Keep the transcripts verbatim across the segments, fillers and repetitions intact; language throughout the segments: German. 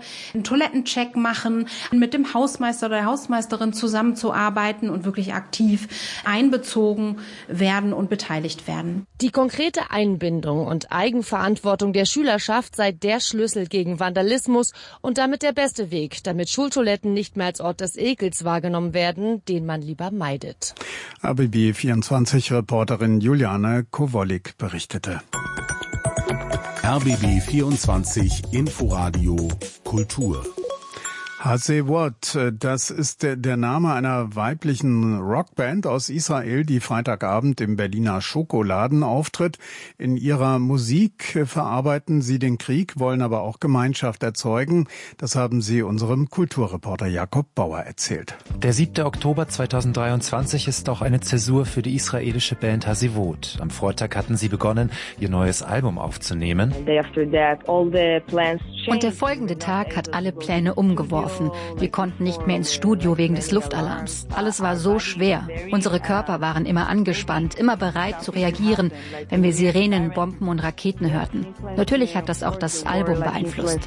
einen Toilettencheck machen, mit dem Hausmeister oder der Hausmeisterin zusammenzuarbeiten und wirklich aktiv einbezogen werden und beteiligt werden. Die konkrete Einbindung und Eigenverantwortung der Schülerschaft sei der Schlüssel gegen Vandalismus und damit der beste Weg, damit Schultoiletten nicht mehr als Ort des Ekels wahrgenommen werden, den man lieber meidet. R B B vierundzwanzig-Reporterin Juliane Kowolik berichtete. R B B vierundzwanzig Inforadio Kultur. Hazewot, das ist der, der Name einer weiblichen Rockband aus Israel, die Freitagabend im Berliner Schokoladen auftritt. In ihrer Musik verarbeiten sie den Krieg, wollen aber auch Gemeinschaft erzeugen. Das haben sie unserem Kulturreporter Jakob Bauer erzählt. Der siebte Oktober zweitausenddreiundzwanzig ist auch eine Zäsur für die israelische Band Hazewot. Am Vortag hatten sie begonnen, ihr neues Album aufzunehmen. Und der folgende Tag hat alle Pläne umgeworfen. Wir konnten nicht mehr ins Studio wegen des Luftalarms. Alles war so schwer. Unsere Körper waren immer angespannt, immer bereit zu reagieren, wenn wir Sirenen, Bomben und Raketen hörten. Natürlich hat das auch das Album beeinflusst.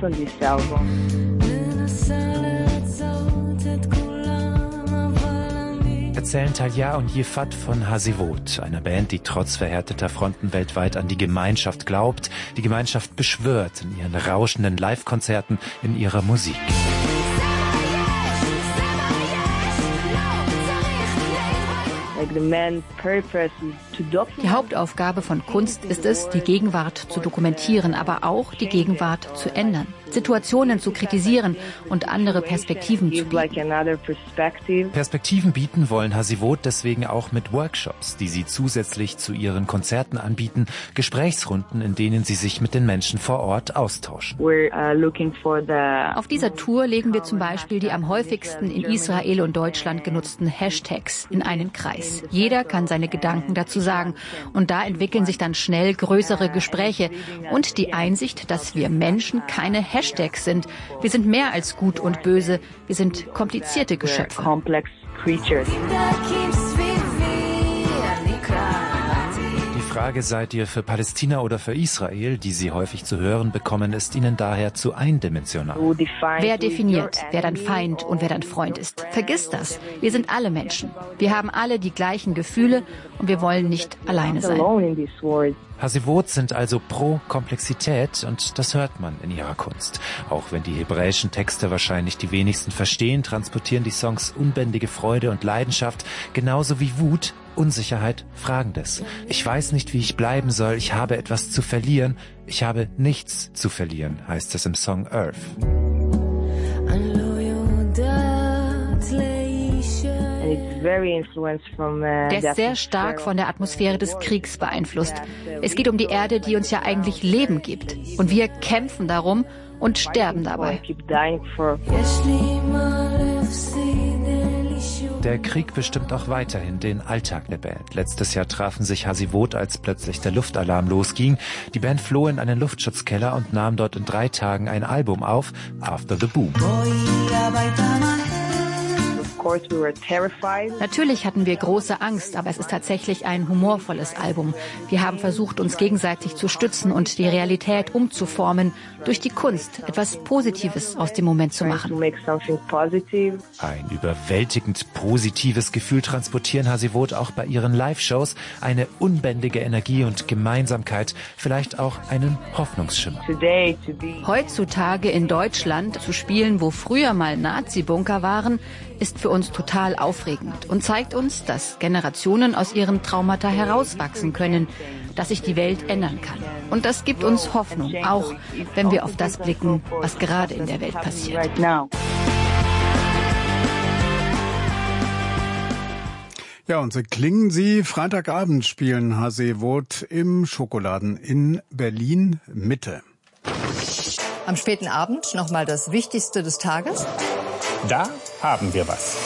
Erzählen Talia und Yifat von Hazewot, einer Band, die trotz verhärteter Fronten weltweit an die Gemeinschaft glaubt, die Gemeinschaft beschwört in ihren rauschenden Live-Konzerten, in ihrer Musik. Die Hauptaufgabe von Kunst ist es, die Gegenwart zu dokumentieren, aber auch die Gegenwart zu ändern, Situationen zu kritisieren und andere Perspektiven zu bieten. Perspektiven bieten wollen Hazewot deswegen auch mit Workshops, die sie zusätzlich zu ihren Konzerten anbieten, Gesprächsrunden, in denen sie sich mit den Menschen vor Ort austauschen. Auf dieser Tour legen wir zum Beispiel die am häufigsten in Israel und Deutschland genutzten Hashtags in einen Kreis. Jeder kann seine Gedanken dazu sagen und da entwickeln sich dann schnell größere Gespräche und die Einsicht, dass wir Menschen keine Hashtags sind. Wir sind mehr als gut und böse, wir sind komplizierte Geschöpfe. Die Frage, seid ihr für Palästina oder für Israel, die sie häufig zu hören bekommen, ist ihnen daher zu eindimensional. Wer definiert, wer dann Feind und wer dann Freund ist? Vergiss das. Wir sind alle Menschen. Wir haben alle die gleichen Gefühle und wir wollen nicht alleine sein. Hazewot sind also pro Komplexität und das hört man in ihrer Kunst. Auch wenn die hebräischen Texte wahrscheinlich die wenigsten verstehen, transportieren die Songs unbändige Freude und Leidenschaft, genauso wie Wut, Unsicherheit, Fragendes. Ich weiß nicht, wie ich bleiben soll, ich habe etwas zu verlieren, ich habe nichts zu verlieren, heißt es im Song Earth. Der ist sehr stark von der Atmosphäre des Kriegs beeinflusst. Es geht um die Erde, die uns ja eigentlich Leben gibt. Und wir kämpfen darum und sterben dabei. Der Krieg bestimmt auch weiterhin den Alltag der Band. Letztes Jahr trafen sich Hazewot, als plötzlich der Luftalarm losging. Die Band floh in einen Luftschutzkeller und nahm dort in drei Tagen ein Album auf, After the Boom. Natürlich hatten wir große Angst, aber es ist tatsächlich ein humorvolles Album. Wir haben versucht, uns gegenseitig zu stützen und die Realität umzuformen, durch die Kunst etwas Positives aus dem Moment zu machen. Ein überwältigend positives Gefühl transportieren Hazewot auch bei ihren Live-Shows, eine unbändige Energie und Gemeinsamkeit, vielleicht auch einen Hoffnungsschimmer. Heutzutage in Deutschland zu spielen, wo früher mal Nazi-Bunker waren, ist für uns total aufregend und zeigt uns, dass Generationen aus ihren Traumata herauswachsen können, dass sich die Welt ändern kann. Und das gibt uns Hoffnung, auch wenn wir auf das blicken, was gerade in der Welt passiert. Ja, und so klingen sie. Freitagabend spielen Hazewot im Schokoladen in Berlin Mitte. Am späten Abend nochmal das Wichtigste des Tages. Da haben wir was.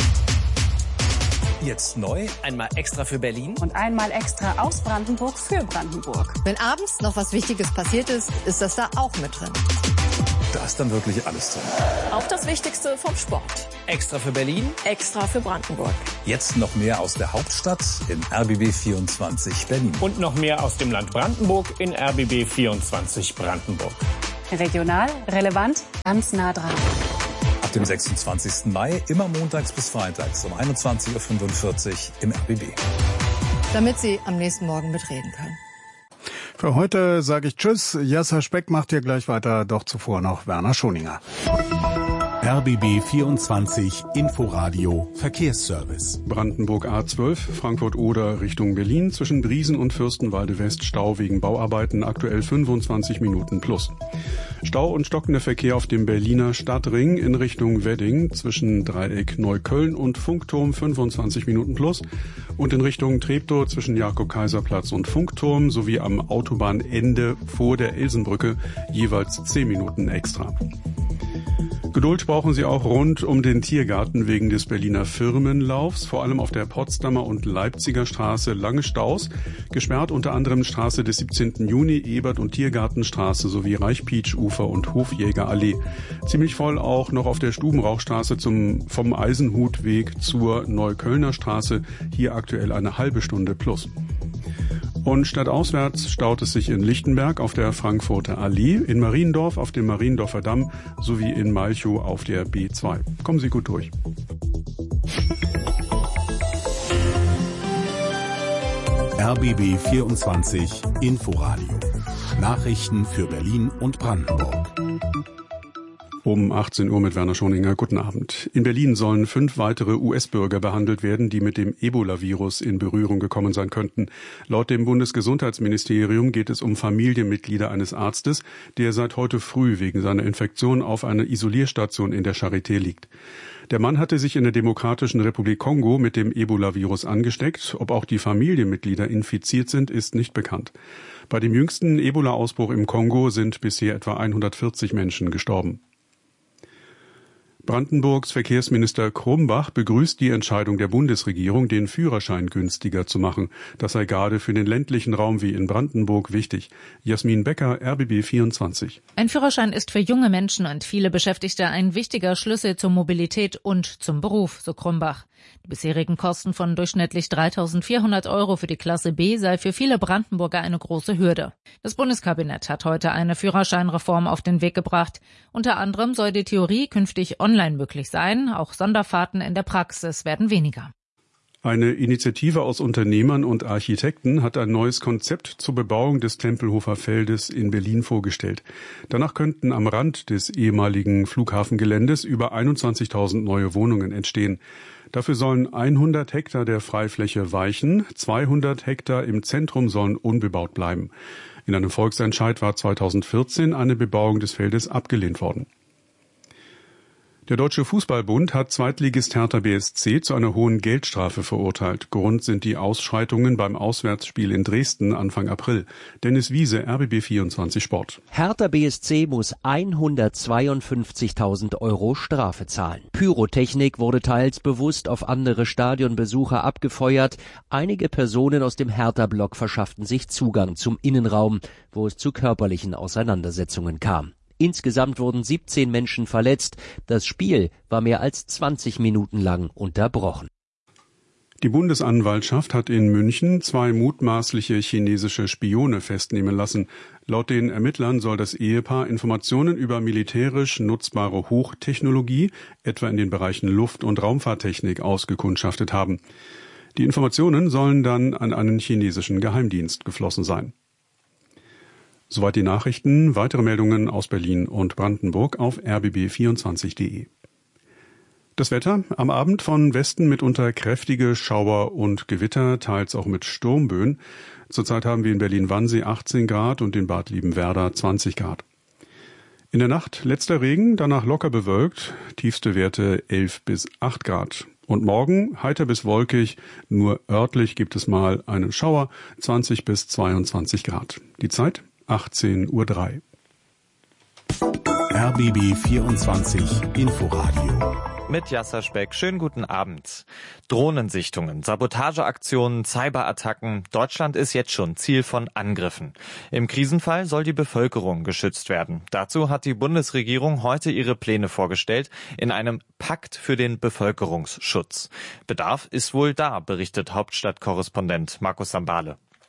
Jetzt neu, einmal extra für Berlin. Und einmal extra aus Brandenburg für Brandenburg. Wenn abends noch was Wichtiges passiert ist, ist das da auch mit drin. Da ist dann wirklich alles drin. Auch das Wichtigste vom Sport. Extra für Berlin, extra für Brandenburg. Jetzt noch mehr aus der Hauptstadt in R B B vierundzwanzig Berlin. Und noch mehr aus dem Land Brandenburg in R B B vierundzwanzig Brandenburg. Regional, relevant, ganz nah dran. Ab dem sechsundzwanzigsten Mai, immer montags bis freitags um einundzwanzig Uhr fünfundvierzig im R B B. Damit Sie am nächsten Morgen mitreden können. Für heute sage ich Tschüss. Jasser Speck macht hier gleich weiter, doch zuvor noch Werner Schoninger. R B B vierundzwanzig Inforadio Verkehrsservice. Brandenburg A zwölf, Frankfurt-Oder Richtung Berlin, zwischen Briesen und Fürstenwalde West Stau wegen Bauarbeiten, aktuell fünfundzwanzig Minuten plus. Stau und stockender Verkehr auf dem Berliner Stadtring in Richtung Wedding, zwischen Dreieck Neukölln und Funkturm fünfundzwanzig Minuten plus und in Richtung Treptow zwischen Jakob-Kaiser-Platz und Funkturm sowie am Autobahnende vor der Elsenbrücke jeweils zehn Minuten extra. Geduld brauchen Sie auch rund um den Tiergarten wegen des Berliner Firmenlaufs, vor allem auf der Potsdamer und Leipziger Straße lange Staus, gesperrt unter anderem Straße des siebzehnten Juni, Ebert- und Tiergartenstraße sowie Reich-Pietsch-Ufer und Hofjägerallee. Ziemlich voll auch noch auf der Stubenrauchstraße zum, vom Eisenhutweg zur Neuköllner Straße, hier aktuell eine halbe Stunde plus. Und stadtauswärts staut es sich in Lichtenberg auf der Frankfurter Allee, in Mariendorf auf dem Mariendorfer Damm sowie in Malchow auf der B zwei. Kommen Sie gut durch. R B B vierundzwanzig Inforadio. Nachrichten für Berlin und Brandenburg. Um achtzehn Uhr mit Werner Schoninger. Guten Abend. In Berlin sollen fünf weitere U S-Bürger behandelt werden, die mit dem Ebola-Virus in Berührung gekommen sein könnten. Laut dem Bundesgesundheitsministerium geht es um Familienmitglieder eines Arztes, der seit heute früh wegen seiner Infektion auf einer Isolierstation in der Charité liegt. Der Mann hatte sich in der Demokratischen Republik Kongo mit dem Ebola-Virus angesteckt. Ob auch die Familienmitglieder infiziert sind, ist nicht bekannt. Bei dem jüngsten Ebola-Ausbruch im Kongo sind bisher etwa hundertvierzig Menschen gestorben. Brandenburgs Verkehrsminister Krumbach begrüßt die Entscheidung der Bundesregierung, den Führerschein günstiger zu machen. Das sei gerade für den ländlichen Raum wie in Brandenburg wichtig. Jasmin Becker, R B B vierundzwanzig. Ein Führerschein ist für junge Menschen und viele Beschäftigte ein wichtiger Schlüssel zur Mobilität und zum Beruf, so Krumbach. Die bisherigen Kosten von durchschnittlich dreitausendvierhundert Euro für die Klasse B sei für viele Brandenburger eine große Hürde. Das Bundeskabinett hat heute eine Führerscheinreform auf den Weg gebracht. Unter anderem soll die Theorie künftig online möglich sein. Auch Sonderfahrten in der Praxis werden weniger. Eine Initiative aus Unternehmern und Architekten hat ein neues Konzept zur Bebauung des Tempelhofer Feldes in Berlin vorgestellt. Danach könnten am Rand des ehemaligen Flughafengeländes über einundzwanzigtausend neue Wohnungen entstehen. Dafür sollen hundert Hektar der Freifläche weichen, zweihundert Hektar im Zentrum sollen unbebaut bleiben. In einem Volksentscheid war zweitausendvierzehn eine Bebauung des Feldes abgelehnt worden. Der Deutsche Fußballbund hat Zweitligist Hertha B S C zu einer hohen Geldstrafe verurteilt. Grund sind die Ausschreitungen beim Auswärtsspiel in Dresden Anfang April. Dennis Wiese, R B B vierundzwanzig Sport. Hertha B S C muss hundertzweiundfünfzigtausend Euro Strafe zahlen. Pyrotechnik wurde teils bewusst auf andere Stadionbesucher abgefeuert. Einige Personen aus dem Hertha-Block verschafften sich Zugang zum Innenraum, wo es zu körperlichen Auseinandersetzungen kam. Insgesamt wurden siebzehn Menschen verletzt. Das Spiel war mehr als zwanzig Minuten lang unterbrochen. Die Bundesanwaltschaft hat in München zwei mutmaßliche chinesische Spione festnehmen lassen. Laut den Ermittlern soll das Ehepaar Informationen über militärisch nutzbare Hochtechnologie, etwa in den Bereichen Luft- und Raumfahrttechnik, ausgekundschaftet haben. Die Informationen sollen dann an einen chinesischen Geheimdienst geflossen sein. Soweit die Nachrichten. Weitere Meldungen aus Berlin und Brandenburg auf r b b vierundzwanzig punkt de. Das Wetter am Abend von Westen mitunter kräftige Schauer und Gewitter, teils auch mit Sturmböen. Zurzeit haben wir in Berlin-Wannsee achtzehn Grad und in Bad Liebenwerda zwanzig Grad. In der Nacht letzter Regen, danach locker bewölkt, tiefste Werte elf bis acht Grad. Und morgen heiter bis wolkig, nur örtlich gibt es mal einen Schauer, zwanzig bis zweiundzwanzig Grad. Die Zeit achtzehn Uhr drei. R B B vierundzwanzig Inforadio. Mit Jasser Speck. Schönen guten Abend. Drohnensichtungen, Sabotageaktionen, Cyberattacken. Deutschland ist jetzt schon Ziel von Angriffen. Im Krisenfall soll die Bevölkerung geschützt werden. Dazu hat die Bundesregierung heute ihre Pläne vorgestellt in einem Pakt für den Bevölkerungsschutz. Bedarf ist wohl da, berichtet Hauptstadtkorrespondent Markus Sambale.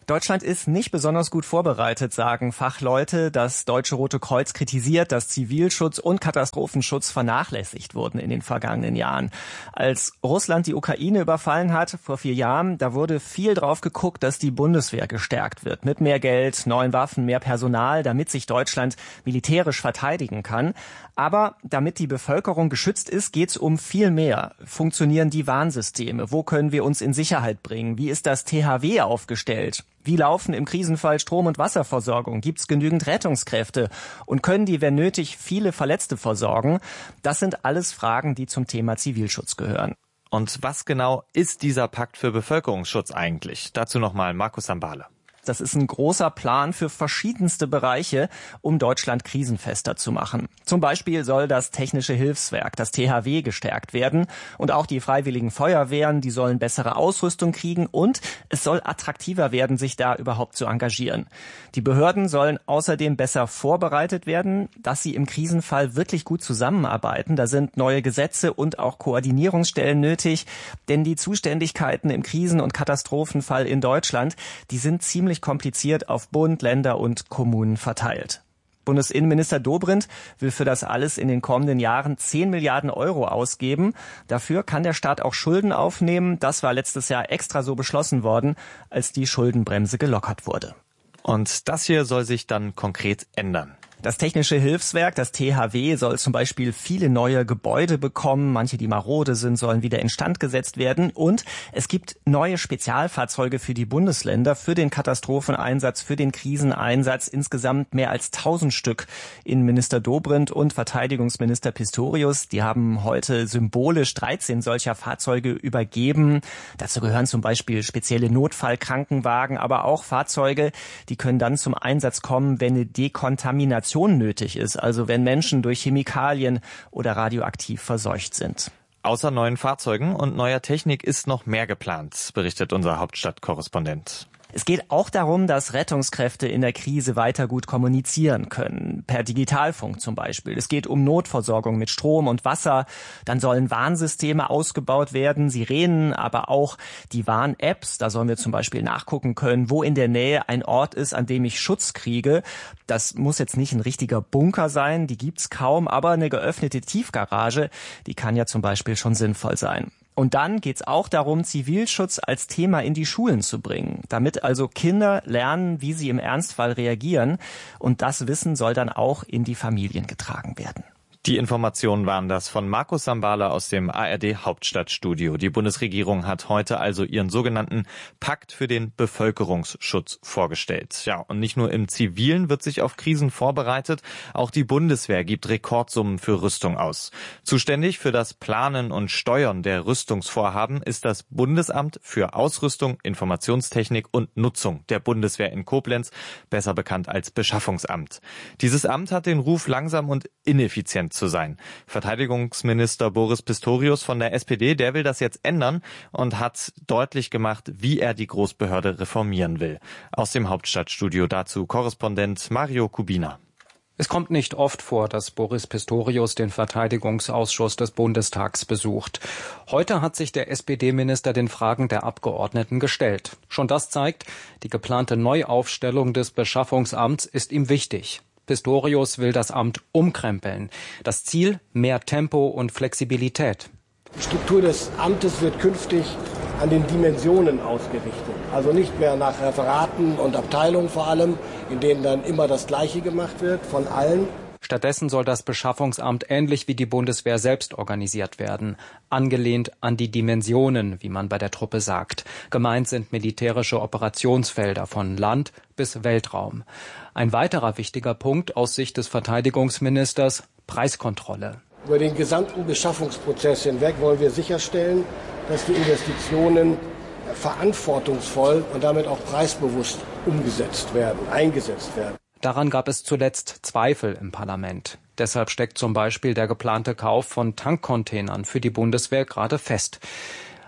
Deutschland ist nicht besonders gut vorbereitet, sagen Fachleute. Das Deutsche Rote Kreuz kritisiert, dass Zivilschutz und Katastrophenschutz vernachlässigt wurden in den vergangenen Jahren. Als Russland die Ukraine überfallen hat, vor vier Jahren, da wurde viel drauf geguckt, dass die Bundeswehr gestärkt wird. Mit mehr Geld, neuen Waffen, mehr Personal, damit sich Deutschland militärisch verteidigen kann. Aber damit die Bevölkerung geschützt ist, geht es um viel mehr. Funktionieren die Warnsysteme? Wo können wir uns in Sicherheit bringen? Wie ist das T H W aufgestellt? Wie laufen im Krisenfall Strom- und Wasserversorgung? Gibt es genügend Rettungskräfte? Und können die, wenn nötig, viele Verletzte versorgen? Das sind alles Fragen, die zum Thema Zivilschutz gehören. Und was genau ist dieser Pakt für Bevölkerungsschutz eigentlich? Dazu nochmal Markus Sambale. Das ist ein großer Plan für verschiedenste Bereiche, um Deutschland krisenfester zu machen. Zum Beispiel soll das Technische Hilfswerk, das T H W, gestärkt werden. Und auch die freiwilligen Feuerwehren, die sollen bessere Ausrüstung kriegen. Und es soll attraktiver werden, sich da überhaupt zu engagieren. Die Behörden sollen außerdem besser vorbereitet werden, dass sie im Krisenfall wirklich gut zusammenarbeiten. Da sind neue Gesetze und auch Koordinierungsstellen nötig. Denn die Zuständigkeiten im Krisen- und Katastrophenfall in Deutschland, die sind ziemlich kompliziert auf Bund, Länder und Kommunen verteilt. Bundesinnenminister Dobrindt will für das alles in den kommenden Jahren zehn Milliarden Euro ausgeben. Dafür kann der Staat auch Schulden aufnehmen. Das war letztes Jahr extra so beschlossen worden, als die Schuldenbremse gelockert wurde. Und das hier soll sich dann konkret ändern. Das Technische Hilfswerk, das T H W, soll zum Beispiel viele neue Gebäude bekommen. Manche, die marode sind, sollen wieder instand gesetzt werden. Und es gibt neue Spezialfahrzeuge für die Bundesländer, für den Katastropheneinsatz, für den Kriseneinsatz. Insgesamt mehr als tausend Stück. Innenminister Dobrindt und Verteidigungsminister Pistorius, die haben heute symbolisch dreizehn solcher Fahrzeuge übergeben. Dazu gehören zum Beispiel spezielle Notfallkrankenwagen, aber auch Fahrzeuge, die können dann zum Einsatz kommen, wenn eine Dekontamination nötig ist, also wenn Menschen durch Chemikalien oder radioaktiv verseucht sind. Außer neuen Fahrzeugen und neuer Technik ist noch mehr geplant, berichtet unser Hauptstadtkorrespondent. Es geht auch darum, dass Rettungskräfte in der Krise weiter gut kommunizieren können, per Digitalfunk zum Beispiel. Es geht um Notversorgung mit Strom und Wasser. Dann sollen Warnsysteme ausgebaut werden, Sirenen, aber auch die Warn-Apps. Da sollen wir zum Beispiel nachgucken können, wo in der Nähe ein Ort ist, an dem ich Schutz kriege. Das muss jetzt nicht ein richtiger Bunker sein, die gibt's kaum, aber eine geöffnete Tiefgarage, die kann ja zum Beispiel schon sinnvoll sein. Und dann geht's auch darum, Zivilschutz als Thema in die Schulen zu bringen, damit also Kinder lernen, wie sie im Ernstfall reagieren. Und das Wissen soll dann auch in die Familien getragen werden. Die Informationen waren das von Markus Sambale aus dem A R D Hauptstadtstudio. Die Bundesregierung hat heute also ihren sogenannten Pakt für den Bevölkerungsschutz vorgestellt. Ja, und nicht nur im Zivilen wird sich auf Krisen vorbereitet, auch die Bundeswehr gibt Rekordsummen für Rüstung aus. Zuständig für das Planen und Steuern der Rüstungsvorhaben ist das Bundesamt für Ausrüstung, Informationstechnik und Nutzung der Bundeswehr in Koblenz, besser bekannt als Beschaffungsamt. Dieses Amt hat den Ruf, langsam und ineffizient zu sein. Verteidigungsminister Boris Pistorius von der S P D, der will das jetzt ändern und hat deutlich gemacht, wie er die Großbehörde reformieren will. Aus dem Hauptstadtstudio dazu Korrespondent Mario Kubina. Es kommt nicht oft vor, dass Boris Pistorius den Verteidigungsausschuss des Bundestags besucht. Heute hat sich der S P D-Minister den Fragen der Abgeordneten gestellt. Schon das zeigt, die geplante Neuaufstellung des Beschaffungsamts ist ihm wichtig. Pistorius will das Amt umkrempeln. Das Ziel: mehr Tempo und Flexibilität. Die Struktur des Amtes wird künftig an den Dimensionen ausgerichtet. Also nicht mehr nach Referaten und Abteilungen vor allem, in denen dann immer das Gleiche gemacht wird von allen. Stattdessen soll das Beschaffungsamt ähnlich wie die Bundeswehr selbst organisiert werden, angelehnt an die Dimensionen, wie man bei der Truppe sagt. Gemeint sind militärische Operationsfelder von Land bis Weltraum. Ein weiterer wichtiger Punkt aus Sicht des Verteidigungsministers: Preiskontrolle. Über den gesamten Beschaffungsprozess hinweg wollen wir sicherstellen, dass die Investitionen verantwortungsvoll und damit auch preisbewusst umgesetzt werden, eingesetzt werden. Daran gab es zuletzt Zweifel im Parlament. Deshalb steckt zum Beispiel der geplante Kauf von Tankcontainern für die Bundeswehr gerade fest.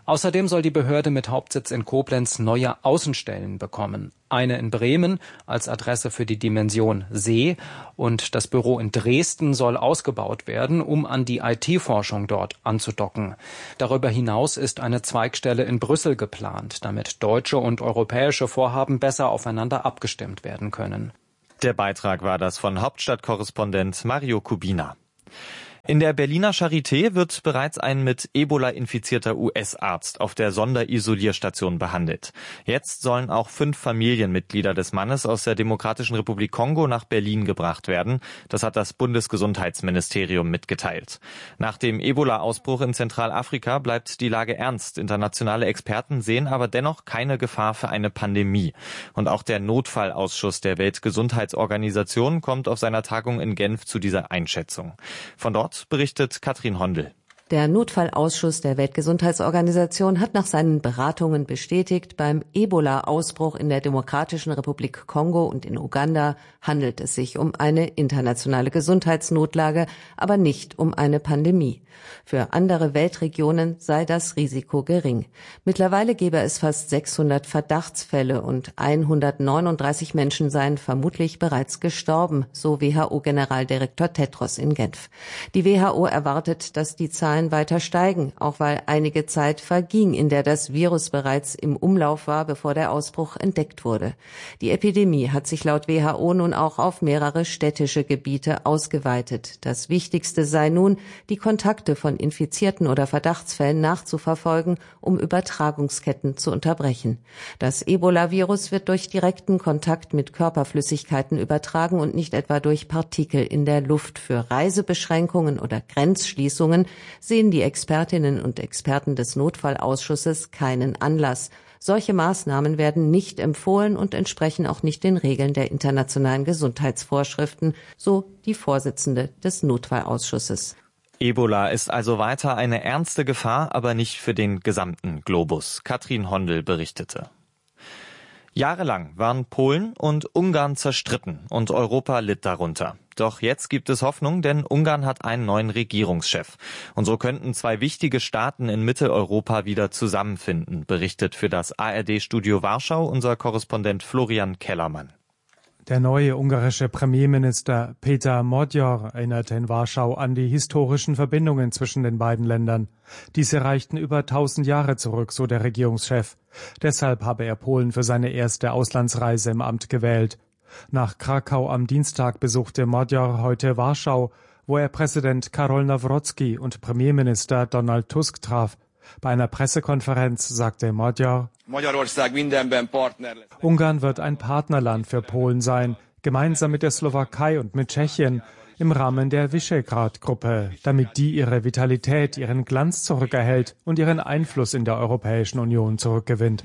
Außerdem soll die Behörde mit Hauptsitz in Koblenz neue Außenstellen bekommen. Eine in Bremen als Adresse für die Dimension See und das Büro in Dresden soll ausgebaut werden, um an die I T-Forschung dort anzudocken. Darüber hinaus ist eine Zweigstelle in Brüssel geplant, damit deutsche und europäische Vorhaben besser aufeinander abgestimmt werden können. Der Beitrag war das von Hauptstadtkorrespondent Mario Kubina. In der Berliner Charité wird bereits ein mit Ebola infizierter U S-Arzt auf der Sonderisolierstation behandelt. Jetzt sollen auch fünf Familienmitglieder des Mannes aus der Demokratischen Republik Kongo nach Berlin gebracht werden. Das hat das Bundesgesundheitsministerium mitgeteilt. Nach dem Ebola-Ausbruch in Zentralafrika bleibt die Lage ernst. Internationale Experten sehen aber dennoch keine Gefahr für eine Pandemie. Und auch der Notfallausschuss der Weltgesundheitsorganisation kommt auf seiner Tagung in Genf zu dieser Einschätzung. Von dort berichtet Katrin Hondel. Der Notfallausschuss der Weltgesundheitsorganisation hat nach seinen Beratungen bestätigt, beim Ebola-Ausbruch in der Demokratischen Republik Kongo und in Uganda handelt es sich um eine internationale Gesundheitsnotlage, aber nicht um eine Pandemie. Für andere Weltregionen sei das Risiko gering. Mittlerweile gebe es fast sechshundert Verdachtsfälle und hundertneununddreißig Menschen seien vermutlich bereits gestorben, so W H O-Generaldirektor Tedros in Genf. Die W H O erwartet, dass die Zahlen weiter steigen, auch weil einige Zeit verging, in der das Virus bereits im Umlauf war, bevor der Ausbruch entdeckt wurde. Die Epidemie hat sich laut W H O nun auch auf mehrere städtische Gebiete ausgeweitet. Das Wichtigste sei nun, die Kontakte von Infizierten oder Verdachtsfällen nachzuverfolgen, um Übertragungsketten zu unterbrechen. Das Ebola-Virus wird durch direkten Kontakt mit Körperflüssigkeiten übertragen und nicht etwa durch Partikel in der Luft. Für Reisebeschränkungen oder Grenzschließungen sehen die Expertinnen und Experten des Notfallausschusses keinen Anlass. Solche Maßnahmen werden nicht empfohlen und entsprechen auch nicht den Regeln der internationalen Gesundheitsvorschriften, so die Vorsitzende des Notfallausschusses. Ebola ist also weiter eine ernste Gefahr, aber nicht für den gesamten Globus. Katrin Hondel berichtete. Jahrelang waren Polen und Ungarn zerstritten und Europa litt darunter. Doch jetzt gibt es Hoffnung, denn Ungarn hat einen neuen Regierungschef. Und so könnten zwei wichtige Staaten in Mitteleuropa wieder zusammenfinden, berichtet für das A R D-Studio Warschau unser Korrespondent Florian Kellermann. Der neue ungarische Premierminister Péter Magyar erinnerte in Warschau an die historischen Verbindungen zwischen den beiden Ländern. Diese reichten über tausend Jahre zurück, so der Regierungschef. Deshalb habe er Polen für seine erste Auslandsreise im Amt gewählt. Nach Krakau am Dienstag besuchte Magyar heute Warschau, wo er Präsident Karol Nawrocki und Premierminister Donald Tusk traf. Bei einer Pressekonferenz sagte Magyar, Ungarn wird ein Partnerland für Polen sein, gemeinsam mit der Slowakei und mit Tschechien im Rahmen der Visegrad-Gruppe, damit die ihre Vitalität, ihren Glanz zurückerhält und ihren Einfluss in der Europäischen Union zurückgewinnt.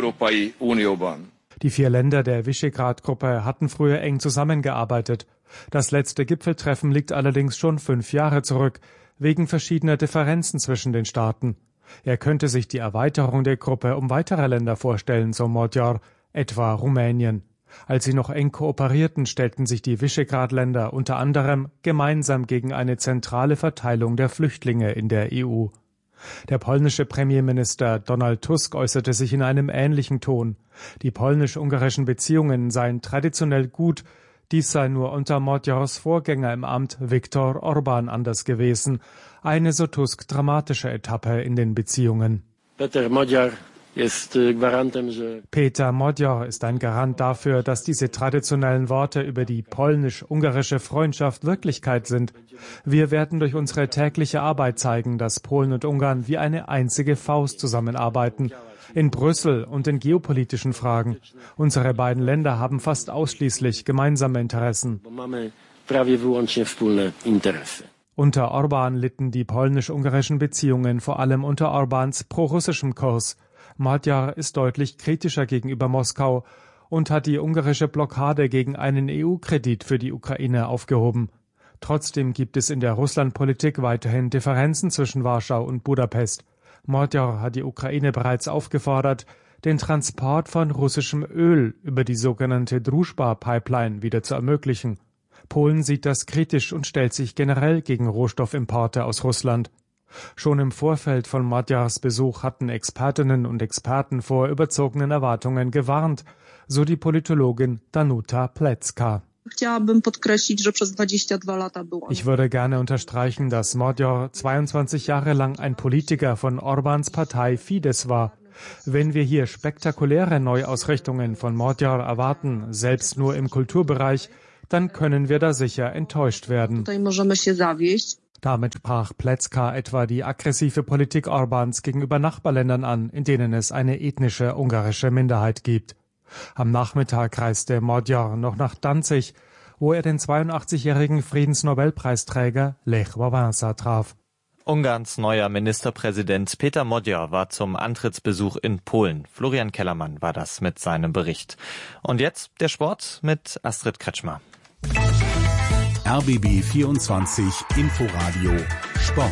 Die vier Länder der Visegrad-Gruppe hatten früher eng zusammengearbeitet. Das letzte Gipfeltreffen liegt allerdings schon fünf Jahre zurück, wegen verschiedener Differenzen zwischen den Staaten. Er könnte sich die Erweiterung der Gruppe um weitere Länder vorstellen, so Magyar, etwa Rumänien. Als sie noch eng kooperierten, stellten sich die Visegrad-Länder unter anderem gemeinsam gegen eine zentrale Verteilung der Flüchtlinge in der E U. Der polnische Premierminister Donald Tusk äußerte sich in einem ähnlichen Ton. Die polnisch-ungarischen Beziehungen seien traditionell gut, dies sei nur unter Magyars Vorgänger im Amt Viktor Orbán anders gewesen. Eine, so Tusk, dramatische Etappe in den Beziehungen. Peter Magyar ist Garantem, Péter Magyar ist ein Garant dafür, dass diese traditionellen Worte über die polnisch-ungarische Freundschaft Wirklichkeit sind. Wir werden durch unsere tägliche Arbeit zeigen, dass Polen und Ungarn wie eine einzige Faust zusammenarbeiten. In Brüssel und in geopolitischen Fragen. Unsere beiden Länder haben fast ausschließlich gemeinsame Interessen. Unter Orbán litten die polnisch-ungarischen Beziehungen vor allem unter Orbáns prorussischem Kurs. Magyar ist deutlich kritischer gegenüber Moskau und hat die ungarische Blockade gegen einen E U-Kredit für die Ukraine aufgehoben. Trotzdem gibt es in der Russlandpolitik weiterhin Differenzen zwischen Warschau und Budapest. Magyar hat die Ukraine bereits aufgefordert, den Transport von russischem Öl über die sogenannte Druzhba-Pipeline wieder zu ermöglichen. Polen sieht das kritisch und stellt sich generell gegen Rohstoffimporte aus Russland. Schon im Vorfeld von Magyars Besuch hatten Expertinnen und Experten vor überzogenen Erwartungen gewarnt, so die Politologin Danuta Plecka. Ich würde gerne unterstreichen, dass Magyar zweiundzwanzig Jahre lang ein Politiker von Orbáns Partei Fidesz war. Wenn wir hier spektakuläre Neuausrichtungen von Magyar erwarten, selbst nur im Kulturbereich, dann können wir da sicher enttäuscht werden. Damit sprach Plecka etwa die aggressive Politik Orbáns gegenüber Nachbarländern an, in denen es eine ethnische ungarische Minderheit gibt. Am Nachmittag reiste Magyar noch nach Danzig, wo er den zweiundachtzigjährigen Friedensnobelpreisträger Lech Wałęsa traf. Ungarns neuer Ministerpräsident Peter Magyar war zum Antrittsbesuch in Polen. Florian Kellermann war das mit seinem Bericht. Und jetzt der Sport mit Astrid Kretschmer. R B B vierundzwanzig Inforadio Sport.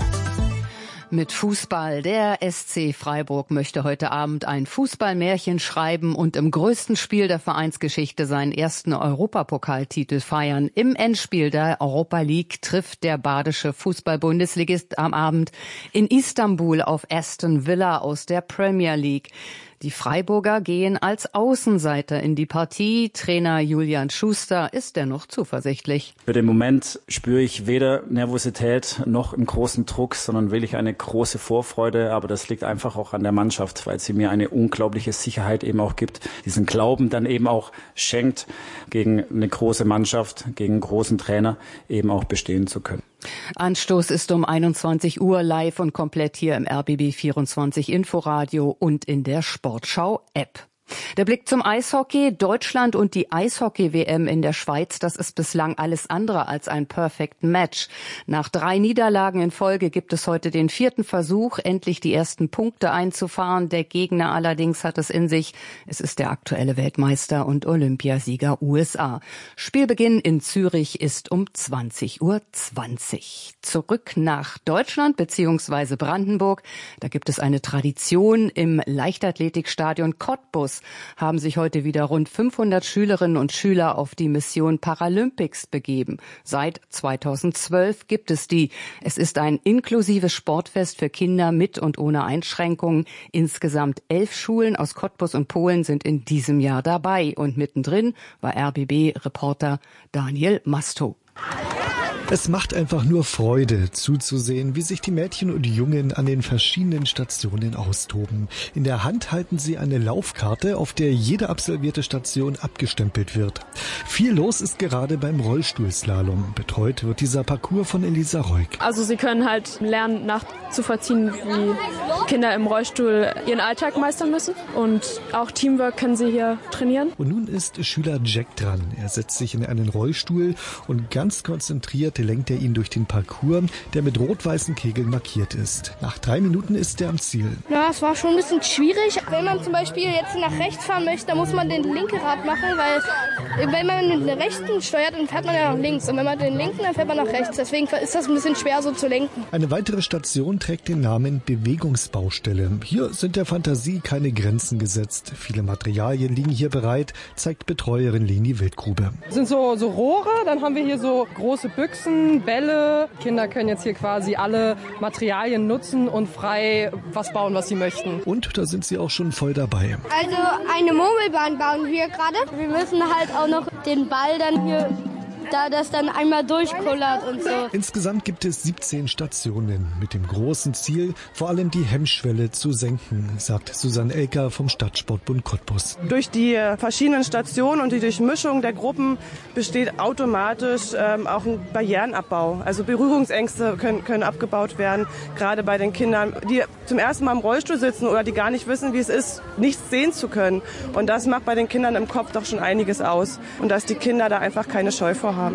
Mit Fußball. Der S C Freiburg möchte heute Abend ein Fußballmärchen schreiben und im größten Spiel der Vereinsgeschichte seinen ersten Europapokaltitel feiern. Im Endspiel der Europa League trifft der badische Fußball-Bundesligist am Abend in Istanbul auf Aston Villa aus der Premier League. Die Freiburger gehen als Außenseiter in die Partie. Trainer Julian Schuster ist dennoch zuversichtlich. Für den Moment spüre ich weder Nervosität noch einen großen Druck, sondern wirklich eine große Vorfreude. Aber das liegt einfach auch an der Mannschaft, weil sie mir eine unglaubliche Sicherheit eben auch gibt. Diesen Glauben dann eben auch schenkt, gegen eine große Mannschaft, gegen einen großen Trainer eben auch bestehen zu können. Anstoß ist um einundzwanzig Uhr live und komplett hier im R B B vierundzwanzig Inforadio und in der Sportschau-App. Der Blick zum Eishockey. Deutschland und die Eishockey-W M in der Schweiz, das ist bislang alles andere als ein Perfect Match. Nach drei Niederlagen in Folge gibt es heute den vierten Versuch, endlich die ersten Punkte einzufahren. Der Gegner allerdings hat es in sich. Es ist der aktuelle Weltmeister und Olympiasieger U S A. Spielbeginn in Zürich ist um zwanzig Uhr zwanzig. Zurück nach Deutschland bzw. Brandenburg. Da gibt es eine Tradition. Im Leichtathletikstadion Cottbus haben sich heute wieder rund fünfhundert Schülerinnen und Schüler auf die Mission Paralympics begeben. Seit zweitausendzwölf gibt es die. Es ist ein inklusives Sportfest für Kinder mit und ohne Einschränkungen. Insgesamt elf Schulen aus Cottbus und Polen sind in diesem Jahr dabei. Und mittendrin war R B B-Reporter Daniel Masto. Es macht einfach nur Freude, zuzusehen, wie sich die Mädchen und Jungen an den verschiedenen Stationen austoben. In der Hand halten sie eine Laufkarte, auf der jede absolvierte Station abgestempelt wird. Viel los ist gerade beim Rollstuhlslalom. Betreut wird dieser Parcours von Elisa Reuk. Also sie können halt lernen, nachzuvollziehen, wie Kinder im Rollstuhl ihren Alltag meistern müssen. Und auch Teamwork können sie hier trainieren. Und nun ist Schüler Jack dran. Er setzt sich in einen Rollstuhl und ganz konzentriert lenkt er ihn durch den Parcours, der mit rot-weißen Kegeln markiert ist. Nach drei Minuten ist er am Ziel. Ja, es war schon ein bisschen schwierig. Wenn man zum Beispiel jetzt nach rechts fahren möchte, dann muss man den linken Rad machen, weil wenn man den rechten steuert, dann fährt man ja nach links. Und wenn man den linken, dann fährt man nach rechts. Deswegen ist das ein bisschen schwer so zu lenken. Eine weitere Station trägt den Namen Bewegungsbaustelle. Hier sind der Fantasie keine Grenzen gesetzt. Viele Materialien liegen hier bereit, zeigt Betreuerin Leni Wildgrube. Das sind so, so Rohre, dann haben wir hier so große Büchsen, Bälle. Kinder können jetzt hier quasi alle Materialien nutzen und frei was bauen, was sie möchten. Und da sind sie auch schon voll dabei. Also eine Murmelbahn bauen wir gerade. Wir müssen halt auch noch den Ball dann hier, da das dann einmal durchkullert und so. Insgesamt gibt es siebzehn Stationen mit dem großen Ziel, vor allem die Hemmschwelle zu senken, sagt Susanne Elker vom Stadtsportbund Cottbus. Durch die verschiedenen Stationen und die Durchmischung der Gruppen besteht automatisch ähm, auch ein Barrierenabbau. Also Berührungsängste können, können abgebaut werden, gerade bei den Kindern, die zum ersten Mal im Rollstuhl sitzen oder die gar nicht wissen, wie es ist, nichts sehen zu können. Und das macht bei den Kindern im Kopf doch schon einiges aus. Und dass die Kinder da einfach keine Scheu vor haben.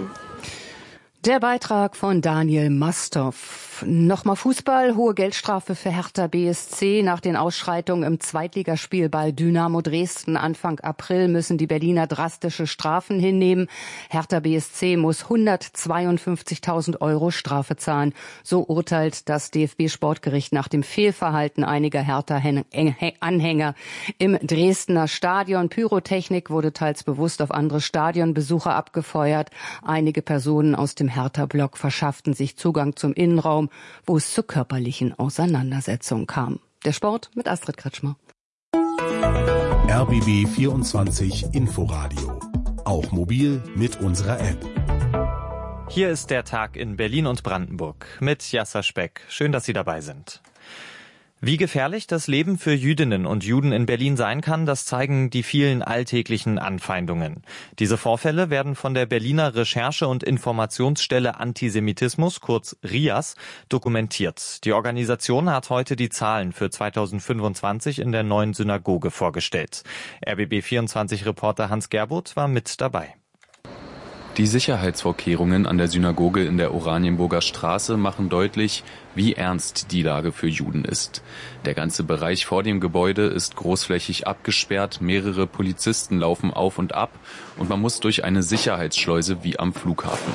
Der Beitrag von Daniel Mastov. Nochmal Fußball, hohe Geldstrafe für Hertha B S C. Nach den Ausschreitungen im Zweitligaspiel bei Dynamo Dresden Anfang April müssen die Berliner drastische Strafen hinnehmen. Hertha B S C muss hundertzweiundfünfzigtausend Euro Strafe zahlen. So urteilt das D F B-Sportgericht nach dem Fehlverhalten einiger Hertha-Anhänger im Dresdner Stadion. Pyrotechnik wurde teils bewusst auf andere Stadionbesucher abgefeuert. Einige Personen aus dem Hertha-Block verschafften sich Zugang zum Innenraum. Zentrum, wo es zu körperlichen Auseinandersetzungen kam. Der Sport mit Astrid Kretschmer. R B B vierundzwanzig Inforadio. Auch mobil mit unserer App. Hier ist der Tag in Berlin und Brandenburg mit Yasser Speck. Schön, dass Sie dabei sind. Wie gefährlich das Leben für Jüdinnen und Juden in Berlin sein kann, das zeigen die vielen alltäglichen Anfeindungen. Diese Vorfälle werden von der Berliner Recherche- und Informationsstelle Antisemitismus, kurz R I A S, dokumentiert. Die Organisation hat heute die Zahlen für zweitausendfünfundzwanzig in der neuen Synagoge vorgestellt. R B B vierundzwanzig-Reporter Hans Gerbuth war mit dabei. Die Sicherheitsvorkehrungen an der Synagoge in der Oranienburger Straße machen deutlich, wie ernst die Lage für Juden ist. Der ganze Bereich vor dem Gebäude ist großflächig abgesperrt, mehrere Polizisten laufen auf und ab und man muss durch eine Sicherheitsschleuse wie am Flughafen.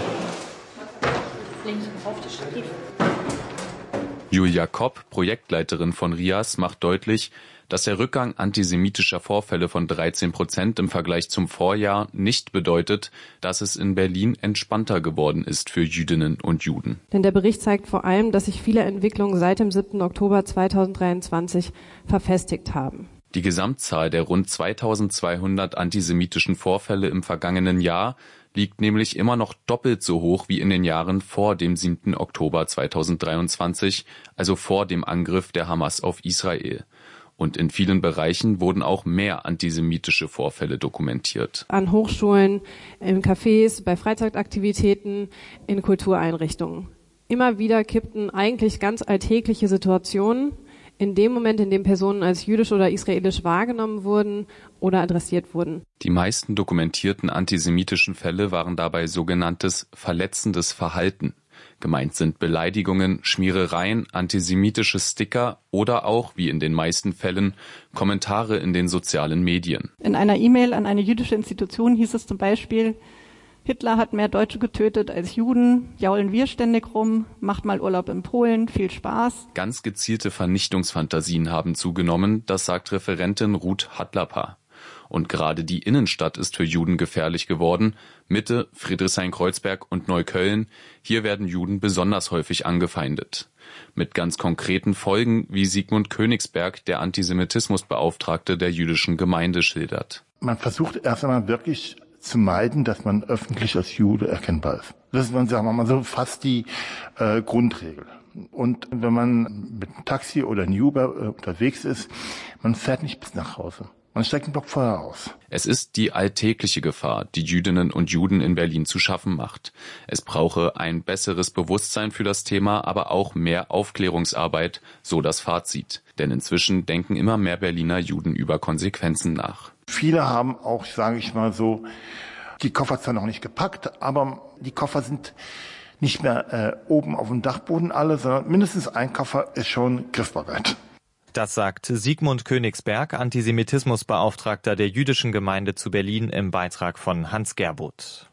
Julia Kopp, Projektleiterin von R I A S, macht deutlich, dass der Rückgang antisemitischer Vorfälle von dreizehn Prozent im Vergleich zum Vorjahr nicht bedeutet, dass es in Berlin entspannter geworden ist für Jüdinnen und Juden. Denn der Bericht zeigt vor allem, dass sich viele Entwicklungen seit dem siebten Oktober zweitausenddreiundzwanzig verfestigt haben. Die Gesamtzahl der rund zweitausendzweihundert antisemitischen Vorfälle im vergangenen Jahr liegt nämlich immer noch doppelt so hoch wie in den Jahren vor dem siebten Oktober zweitausenddreiundzwanzig, also vor dem Angriff der Hamas auf Israel. Und in vielen Bereichen wurden auch mehr antisemitische Vorfälle dokumentiert. An Hochschulen, in Cafés, bei Freizeitaktivitäten, in Kultureinrichtungen. Immer wieder kippten eigentlich ganz alltägliche Situationen in dem Moment, in dem Personen als jüdisch oder israelisch wahrgenommen wurden oder adressiert wurden. Die meisten dokumentierten antisemitischen Fälle waren dabei sogenanntes verletzendes Verhalten. Gemeint sind Beleidigungen, Schmierereien, antisemitische Sticker oder auch, wie in den meisten Fällen, Kommentare in den sozialen Medien. In einer E-Mail an eine jüdische Institution hieß es zum Beispiel: Hitler hat mehr Deutsche getötet als Juden, jaulen wir ständig rum, macht mal Urlaub in Polen, viel Spaß. Ganz gezielte Vernichtungsfantasien haben zugenommen, das sagt Referentin Ruth Hadlapa. Und gerade die Innenstadt ist für Juden gefährlich geworden. Mitte, Friedrichshain-Kreuzberg und Neukölln. Hier werden Juden besonders häufig angefeindet. Mit ganz konkreten Folgen, wie Sigmund Königsberg, der Antisemitismusbeauftragte der jüdischen Gemeinde, schildert. Man versucht erst einmal wirklich zu meiden, dass man öffentlich als Jude erkennbar ist. Das ist, sagen wir mal so, fast die äh, Grundregel. Und wenn man mit einem Taxi oder einem Uber äh, unterwegs ist, man fährt nicht bis nach Hause. Man steigt einen Block vorher aus. Es ist die alltägliche Gefahr, die Jüdinnen und Juden in Berlin zu schaffen macht. Es brauche ein besseres Bewusstsein für das Thema, aber auch mehr Aufklärungsarbeit, so das Fazit. Denn inzwischen denken immer mehr Berliner Juden über Konsequenzen nach. Viele haben auch, sage ich mal so, die Koffer zwar noch nicht gepackt, aber die Koffer sind nicht mehr äh, oben auf dem Dachboden alle, sondern mindestens ein Koffer ist schon griffbereit. Das sagt Sigmund Königsberg, Antisemitismusbeauftragter der jüdischen Gemeinde zu Berlin, im Beitrag von Hans Gerbuth.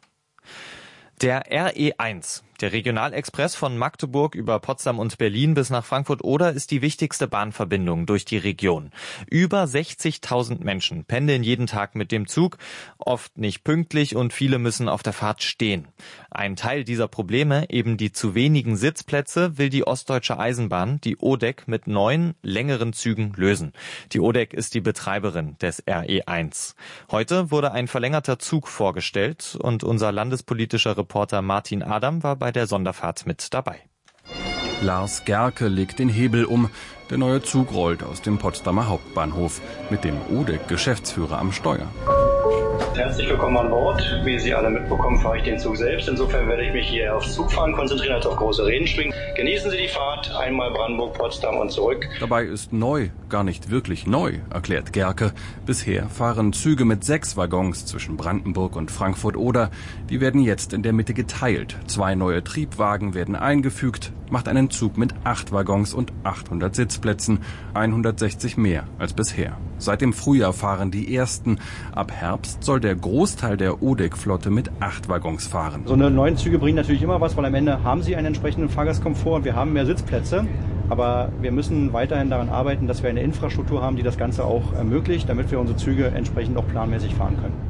Der R E eins, der Regionalexpress von Magdeburg über Potsdam und Berlin bis nach Frankfurt-Oder, ist die wichtigste Bahnverbindung durch die Region. Über sechzigtausend Menschen pendeln jeden Tag mit dem Zug, oft nicht pünktlich und viele müssen auf der Fahrt stehen. Ein Teil dieser Probleme, eben die zu wenigen Sitzplätze, will die Ostdeutsche Eisenbahn, die O D E C, mit neuen, längeren Zügen lösen. Die O D E C ist die Betreiberin des R E eins. Heute wurde ein verlängerter Zug vorgestellt und unser landespolitischer Reporter Martin Adam war bei der Sonderfahrt mit dabei. Lars Gerke legt den Hebel um. Der neue Zug rollt aus dem Potsdamer Hauptbahnhof mit dem O D E C-Geschäftsführer am Steuer. Herzlich willkommen an Bord. Wie Sie alle mitbekommen, fahre ich den Zug selbst. Insofern werde ich mich hier aufs Zugfahren konzentrieren als auf große Reden schwingen. Genießen Sie die Fahrt, einmal Brandenburg, Potsdam und zurück. Dabei ist neu, gar nicht wirklich neu, erklärt Gerke. Bisher fahren Züge mit sechs Waggons zwischen Brandenburg und Frankfurt-Oder. Die werden jetzt in der Mitte geteilt. Zwei neue Triebwagen werden eingefügt, macht einen Zug mit acht Waggons und achthundert Sitzplätzen, hundertsechzig mehr als bisher. Seit dem Frühjahr fahren die ersten. Ab Herbst soll der Großteil der O D E C-Flotte mit acht Waggons fahren. So eine neuen Züge bringen natürlich immer was, weil am Ende haben sie einen entsprechenden Fahrgastkomfort und wir haben mehr Sitzplätze. Aber wir müssen weiterhin daran arbeiten, dass wir eine Infrastruktur haben, die das Ganze auch ermöglicht, damit wir unsere Züge entsprechend auch planmäßig fahren können.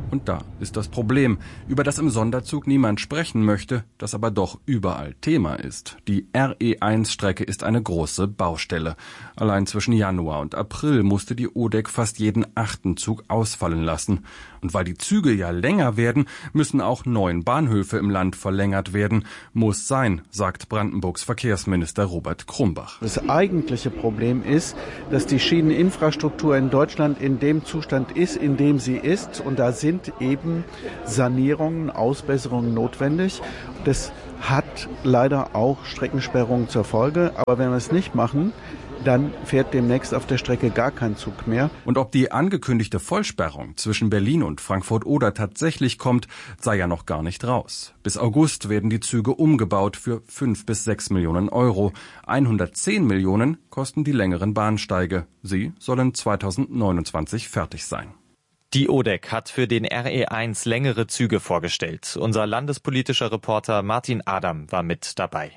Und da ist das Problem, über das im Sonderzug niemand sprechen möchte, das aber doch überall Thema ist. Die R E eins Strecke ist eine große Baustelle. Allein zwischen Januar und April musste die O D E C fast jeden achten Zug ausfallen lassen. Und weil die Züge ja länger werden, müssen auch neun Bahnhöfe im Land verlängert werden. Muss sein, sagt Brandenburgs Verkehrsminister Robert Krumbach. Das eigentliche Problem ist, dass die Schieneninfrastruktur in Deutschland in dem Zustand ist, in dem sie ist. Und da sind eben Sanierungen, Ausbesserungen notwendig. Das hat leider auch Streckensperrungen zur Folge. Aber wenn wir es nicht machen, dann fährt demnächst auf der Strecke gar kein Zug mehr. Und ob die angekündigte Vollsperrung zwischen Berlin und Frankfurt-Oder tatsächlich kommt, sei ja noch gar nicht raus. Bis August werden die Züge umgebaut für fünf bis sechs Millionen Euro. hundertzehn Millionen kosten die längeren Bahnsteige. Sie sollen zweitausendneunundzwanzig fertig sein. Die O D E C hat für den R E eins längere Züge vorgestellt. Unser landespolitischer Reporter Martin Adam war mit dabei.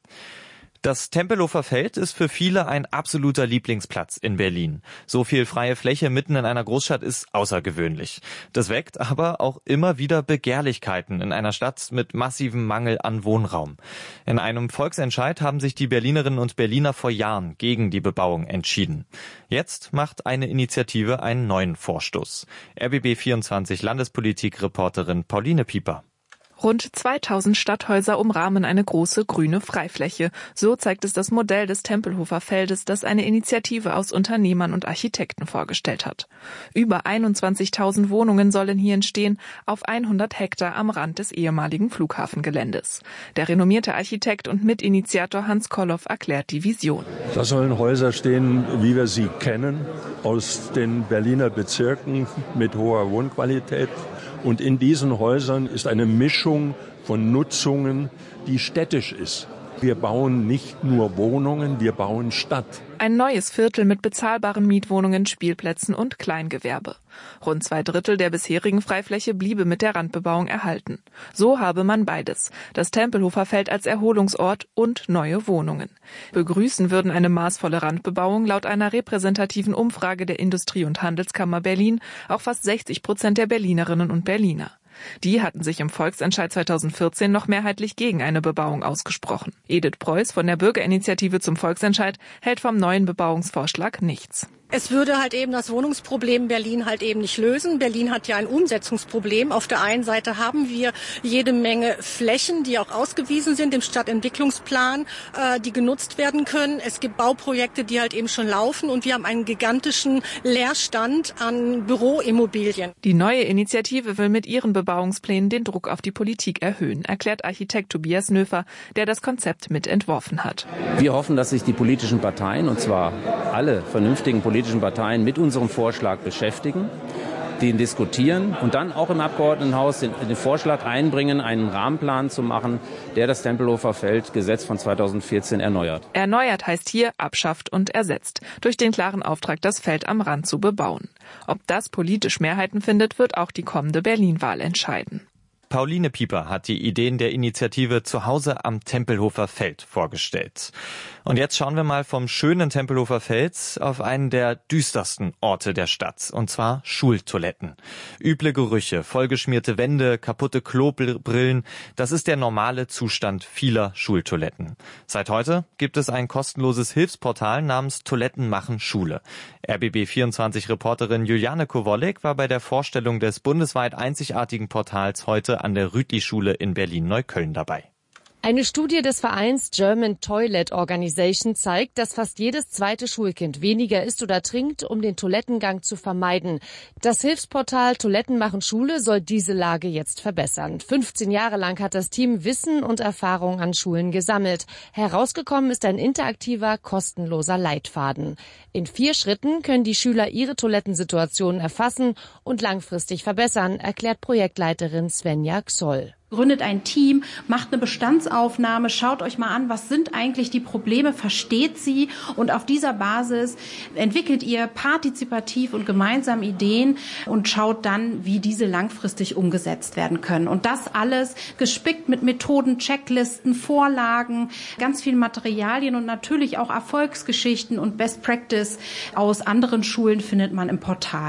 Das Tempelhofer Feld ist für viele ein absoluter Lieblingsplatz in Berlin. So viel freie Fläche mitten in einer Großstadt ist außergewöhnlich. Das weckt aber auch immer wieder Begehrlichkeiten in einer Stadt mit massivem Mangel an Wohnraum. In einem Volksentscheid haben sich die Berlinerinnen und Berliner vor Jahren gegen die Bebauung entschieden. Jetzt macht eine Initiative einen neuen Vorstoß. R B B vierundzwanzig Landespolitik-Reporterin Pauline Pieper. Rund zweitausend Stadthäuser umrahmen eine große grüne Freifläche. So zeigt es das Modell des Tempelhofer Feldes, das eine Initiative aus Unternehmern und Architekten vorgestellt hat. Über einundzwanzigtausend Wohnungen sollen hier entstehen, auf hundert Hektar am Rand des ehemaligen Flughafengeländes. Der renommierte Architekt und Mitinitiator Hans Kolloff erklärt die Vision. Da sollen Häuser stehen, wie wir sie kennen, aus den Berliner Bezirken mit hoher Wohnqualität. Und in diesen Häusern ist eine Mischung von Nutzungen, die städtisch ist. Wir bauen nicht nur Wohnungen, wir bauen Stadt. Ein neues Viertel mit bezahlbaren Mietwohnungen, Spielplätzen und Kleingewerbe. Rund zwei Drittel der bisherigen Freifläche bliebe mit der Randbebauung erhalten. So habe man beides. Das Tempelhofer Feld als Erholungsort und neue Wohnungen. Begrüßen würden eine maßvolle Randbebauung laut einer repräsentativen Umfrage der Industrie- und Handelskammer Berlin auch fast sechzig Prozent der Berlinerinnen und Berliner. Die hatten sich im Volksentscheid zweitausendvierzehn noch mehrheitlich gegen eine Bebauung ausgesprochen. Edith Preuß von der Bürgerinitiative zum Volksentscheid hält vom neuen Bebauungsvorschlag nichts. Es würde halt eben das Wohnungsproblem Berlin halt eben nicht lösen. Berlin hat ja ein Umsetzungsproblem. Auf der einen Seite haben wir jede Menge Flächen, die auch ausgewiesen sind im Stadtentwicklungsplan, äh, die genutzt werden können. Es gibt Bauprojekte, die halt eben schon laufen und wir haben einen gigantischen Leerstand an Büroimmobilien. Die neue Initiative will mit ihren Bebauungsplänen den Druck auf die Politik erhöhen, erklärt Architekt Tobias Nöfer, der das Konzept mitentworfen hat. Wir hoffen, dass sich die politischen Parteien, und zwar alle vernünftigen politischen Parteien, mit unserem Vorschlag beschäftigen, den diskutieren und dann auch im Abgeordnetenhaus den, den Vorschlag einbringen, einen Rahmenplan zu machen, der das Tempelhofer Feld Gesetz von zweitausendvierzehn erneuert. Erneuert heißt hier abschafft und ersetzt, durch den klaren Auftrag, das Feld am Rand zu bebauen. Ob das politisch Mehrheiten findet, wird auch die kommende Berlin-Wahl entscheiden. Pauline Pieper hat die Ideen der Initiative Zuhause am Tempelhofer Feld vorgestellt. Und jetzt schauen wir mal vom schönen Tempelhofer Feld auf einen der düstersten Orte der Stadt, und zwar Schultoiletten. Üble Gerüche, vollgeschmierte Wände, kaputte Klobrillen, das ist der normale Zustand vieler Schultoiletten. Seit heute gibt es ein kostenloses Hilfsportal namens Toiletten machen Schule. R B B vierundzwanzig Reporterin Juliane Kowolek war bei der Vorstellung des bundesweit einzigartigen Portals heute an der Rütli-Schule in Berlin-Neukölln dabei. Eine Studie des Vereins German Toilet Organization zeigt, dass fast jedes zweite Schulkind weniger isst oder trinkt, um den Toilettengang zu vermeiden. Das Hilfsportal Toiletten machen Schule soll diese Lage jetzt verbessern. fünfzehn Jahre lang hat das Team Wissen und Erfahrung an Schulen gesammelt. Herausgekommen ist ein interaktiver, kostenloser Leitfaden. In vier Schritten können die Schüler ihre Toilettensituationen erfassen und langfristig verbessern, erklärt Projektleiterin Svenja Xoll. Gründet ein Team, macht eine Bestandsaufnahme, schaut euch mal an, was sind eigentlich die Probleme, versteht sie und auf dieser Basis entwickelt ihr partizipativ und gemeinsam Ideen und schaut dann, wie diese langfristig umgesetzt werden können. Und das alles gespickt mit Methoden, Checklisten, Vorlagen, ganz vielen Materialien und natürlich auch Erfolgsgeschichten und Best Practice aus anderen Schulen findet man im Portal.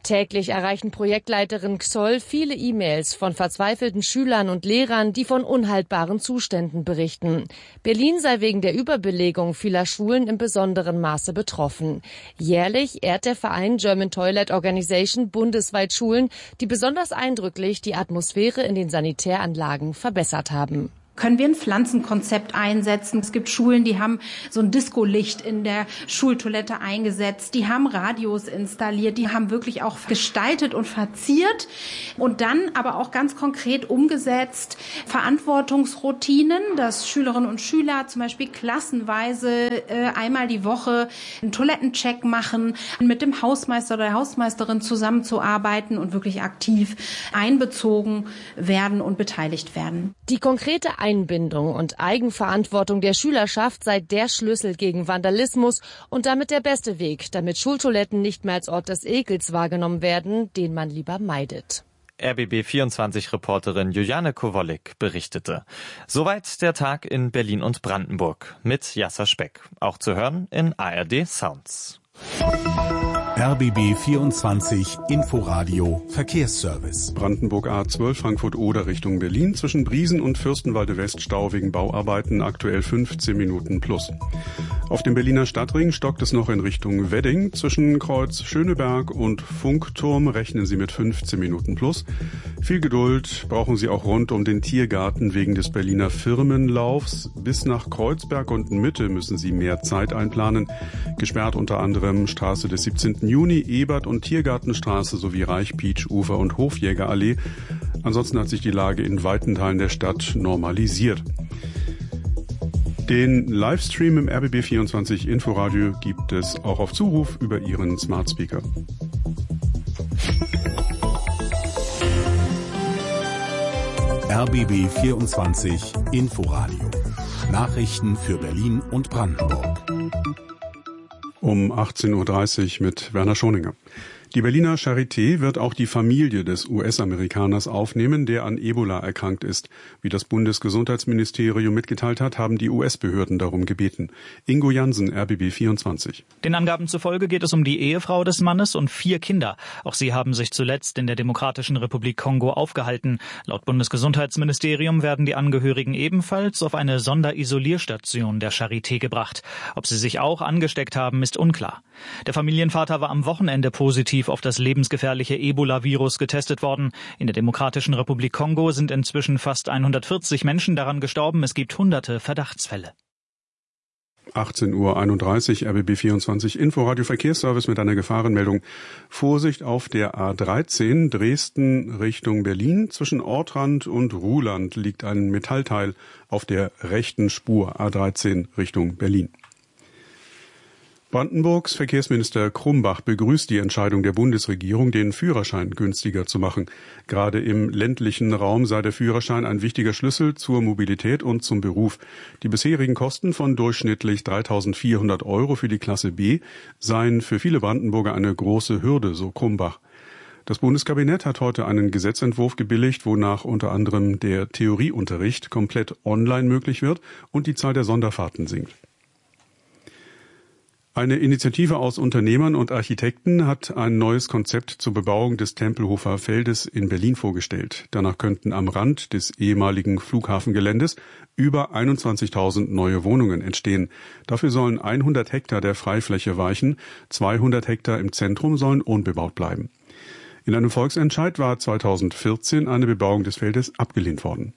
Täglich erreichen Projektleiterin Xoll viele E-Mails von verzweifelten Schülern und Lehrern, die von unhaltbaren Zuständen berichten. Berlin sei wegen der Überbelegung vieler Schulen im besonderen Maße betroffen. Jährlich ehrt der Verein German Toilet Organization bundesweit Schulen, die besonders eindrücklich die Atmosphäre in den Sanitäranlagen verbessert haben. Können wir ein Pflanzenkonzept einsetzen? Es gibt Schulen, die haben so ein Disco-Licht in der Schultoilette eingesetzt. Die haben Radios installiert. Die haben wirklich auch gestaltet und verziert. Und dann aber auch ganz konkret umgesetzt Verantwortungsroutinen, dass Schülerinnen und Schüler zum Beispiel klassenweise äh, einmal die Woche einen Toilettencheck machen, mit dem Hausmeister oder der Hausmeisterin zusammenzuarbeiten und wirklich aktiv einbezogen werden und beteiligt werden. Die konkrete Einbindung und Eigenverantwortung der Schülerschaft sei der Schlüssel gegen Vandalismus und damit der beste Weg, damit Schultoiletten nicht mehr als Ort des Ekels wahrgenommen werden, den man lieber meidet. R B B vierundzwanzig-Reporterin Juliane Kowolik berichtete. Soweit der Tag in Berlin und Brandenburg mit Jasser Speck. Auch zu hören in A R D Sounds. R B B vierundzwanzig Inforadio Verkehrsservice. Brandenburg A zwölf Frankfurt-Oder Richtung Berlin. Zwischen Briesen und Fürstenwalde West Stau wegen Bauarbeiten, aktuell fünfzehn Minuten plus. Auf dem Berliner Stadtring stockt es noch in Richtung Wedding. Zwischen Kreuz Schöneberg und Funkturm rechnen Sie mit fünfzehn Minuten plus. Viel Geduld brauchen Sie auch rund um den Tiergarten wegen des Berliner Firmenlaufs. Bis nach Kreuzberg und Mitte müssen Sie mehr Zeit einplanen. Gesperrt unter anderem Straße des siebzehnten Juni, Ebert- und Tiergartenstraße sowie Reich-Pietsch-Ufer und Hofjägerallee. Ansonsten hat sich die Lage in weiten Teilen der Stadt normalisiert. Den Livestream im R B B vierundzwanzig Inforadio gibt es auch auf Zuruf über Ihren Smart Speaker. R B B vierundzwanzig Inforadio. Nachrichten für Berlin und Brandenburg. Um achtzehn Uhr dreißig mit Werner Schoninger. Die Berliner Charité wird auch die Familie des U S-Amerikaners aufnehmen, der an Ebola erkrankt ist. Wie das Bundesgesundheitsministerium mitgeteilt hat, haben die U S-Behörden darum gebeten. Ingo Jansen, R B B vierundzwanzig. Den Angaben zufolge geht es um die Ehefrau des Mannes und vier Kinder. Auch sie haben sich zuletzt in der Demokratischen Republik Kongo aufgehalten. Laut Bundesgesundheitsministerium werden die Angehörigen ebenfalls auf eine Sonderisolierstation der Charité gebracht. Ob sie sich auch angesteckt haben, ist unklar. Der Familienvater war am Wochenende positiv auf das lebensgefährliche Ebola-Virus getestet worden. In der Demokratischen Republik Kongo sind inzwischen fast hundertvierzig Menschen daran gestorben. Es gibt hunderte Verdachtsfälle. achtzehn Uhr einunddreißig, R B B vierundzwanzig Inforadio Verkehrsservice mit einer Gefahrenmeldung. Vorsicht auf der A dreizehn Dresden Richtung Berlin. Zwischen Ortrand und Ruhland liegt ein Metallteil auf der rechten Spur A dreizehn Richtung Berlin. Brandenburgs Verkehrsminister Krumbach begrüßt die Entscheidung der Bundesregierung, den Führerschein günstiger zu machen. Gerade im ländlichen Raum sei der Führerschein ein wichtiger Schlüssel zur Mobilität und zum Beruf. Die bisherigen Kosten von durchschnittlich dreitausendvierhundert Euro für die Klasse B seien für viele Brandenburger eine große Hürde, so Krumbach. Das Bundeskabinett hat heute einen Gesetzentwurf gebilligt, wonach unter anderem der Theorieunterricht komplett online möglich wird und die Zahl der Sonderfahrten sinkt. Eine Initiative aus Unternehmern und Architekten hat ein neues Konzept zur Bebauung des Tempelhofer Feldes in Berlin vorgestellt. Danach könnten am Rand des ehemaligen Flughafengeländes über einundzwanzigtausend neue Wohnungen entstehen. Dafür sollen hundert Hektar der Freifläche weichen, zweihundert Hektar im Zentrum sollen unbebaut bleiben. In einem Volksentscheid war zweitausendvierzehn eine Bebauung des Feldes abgelehnt worden.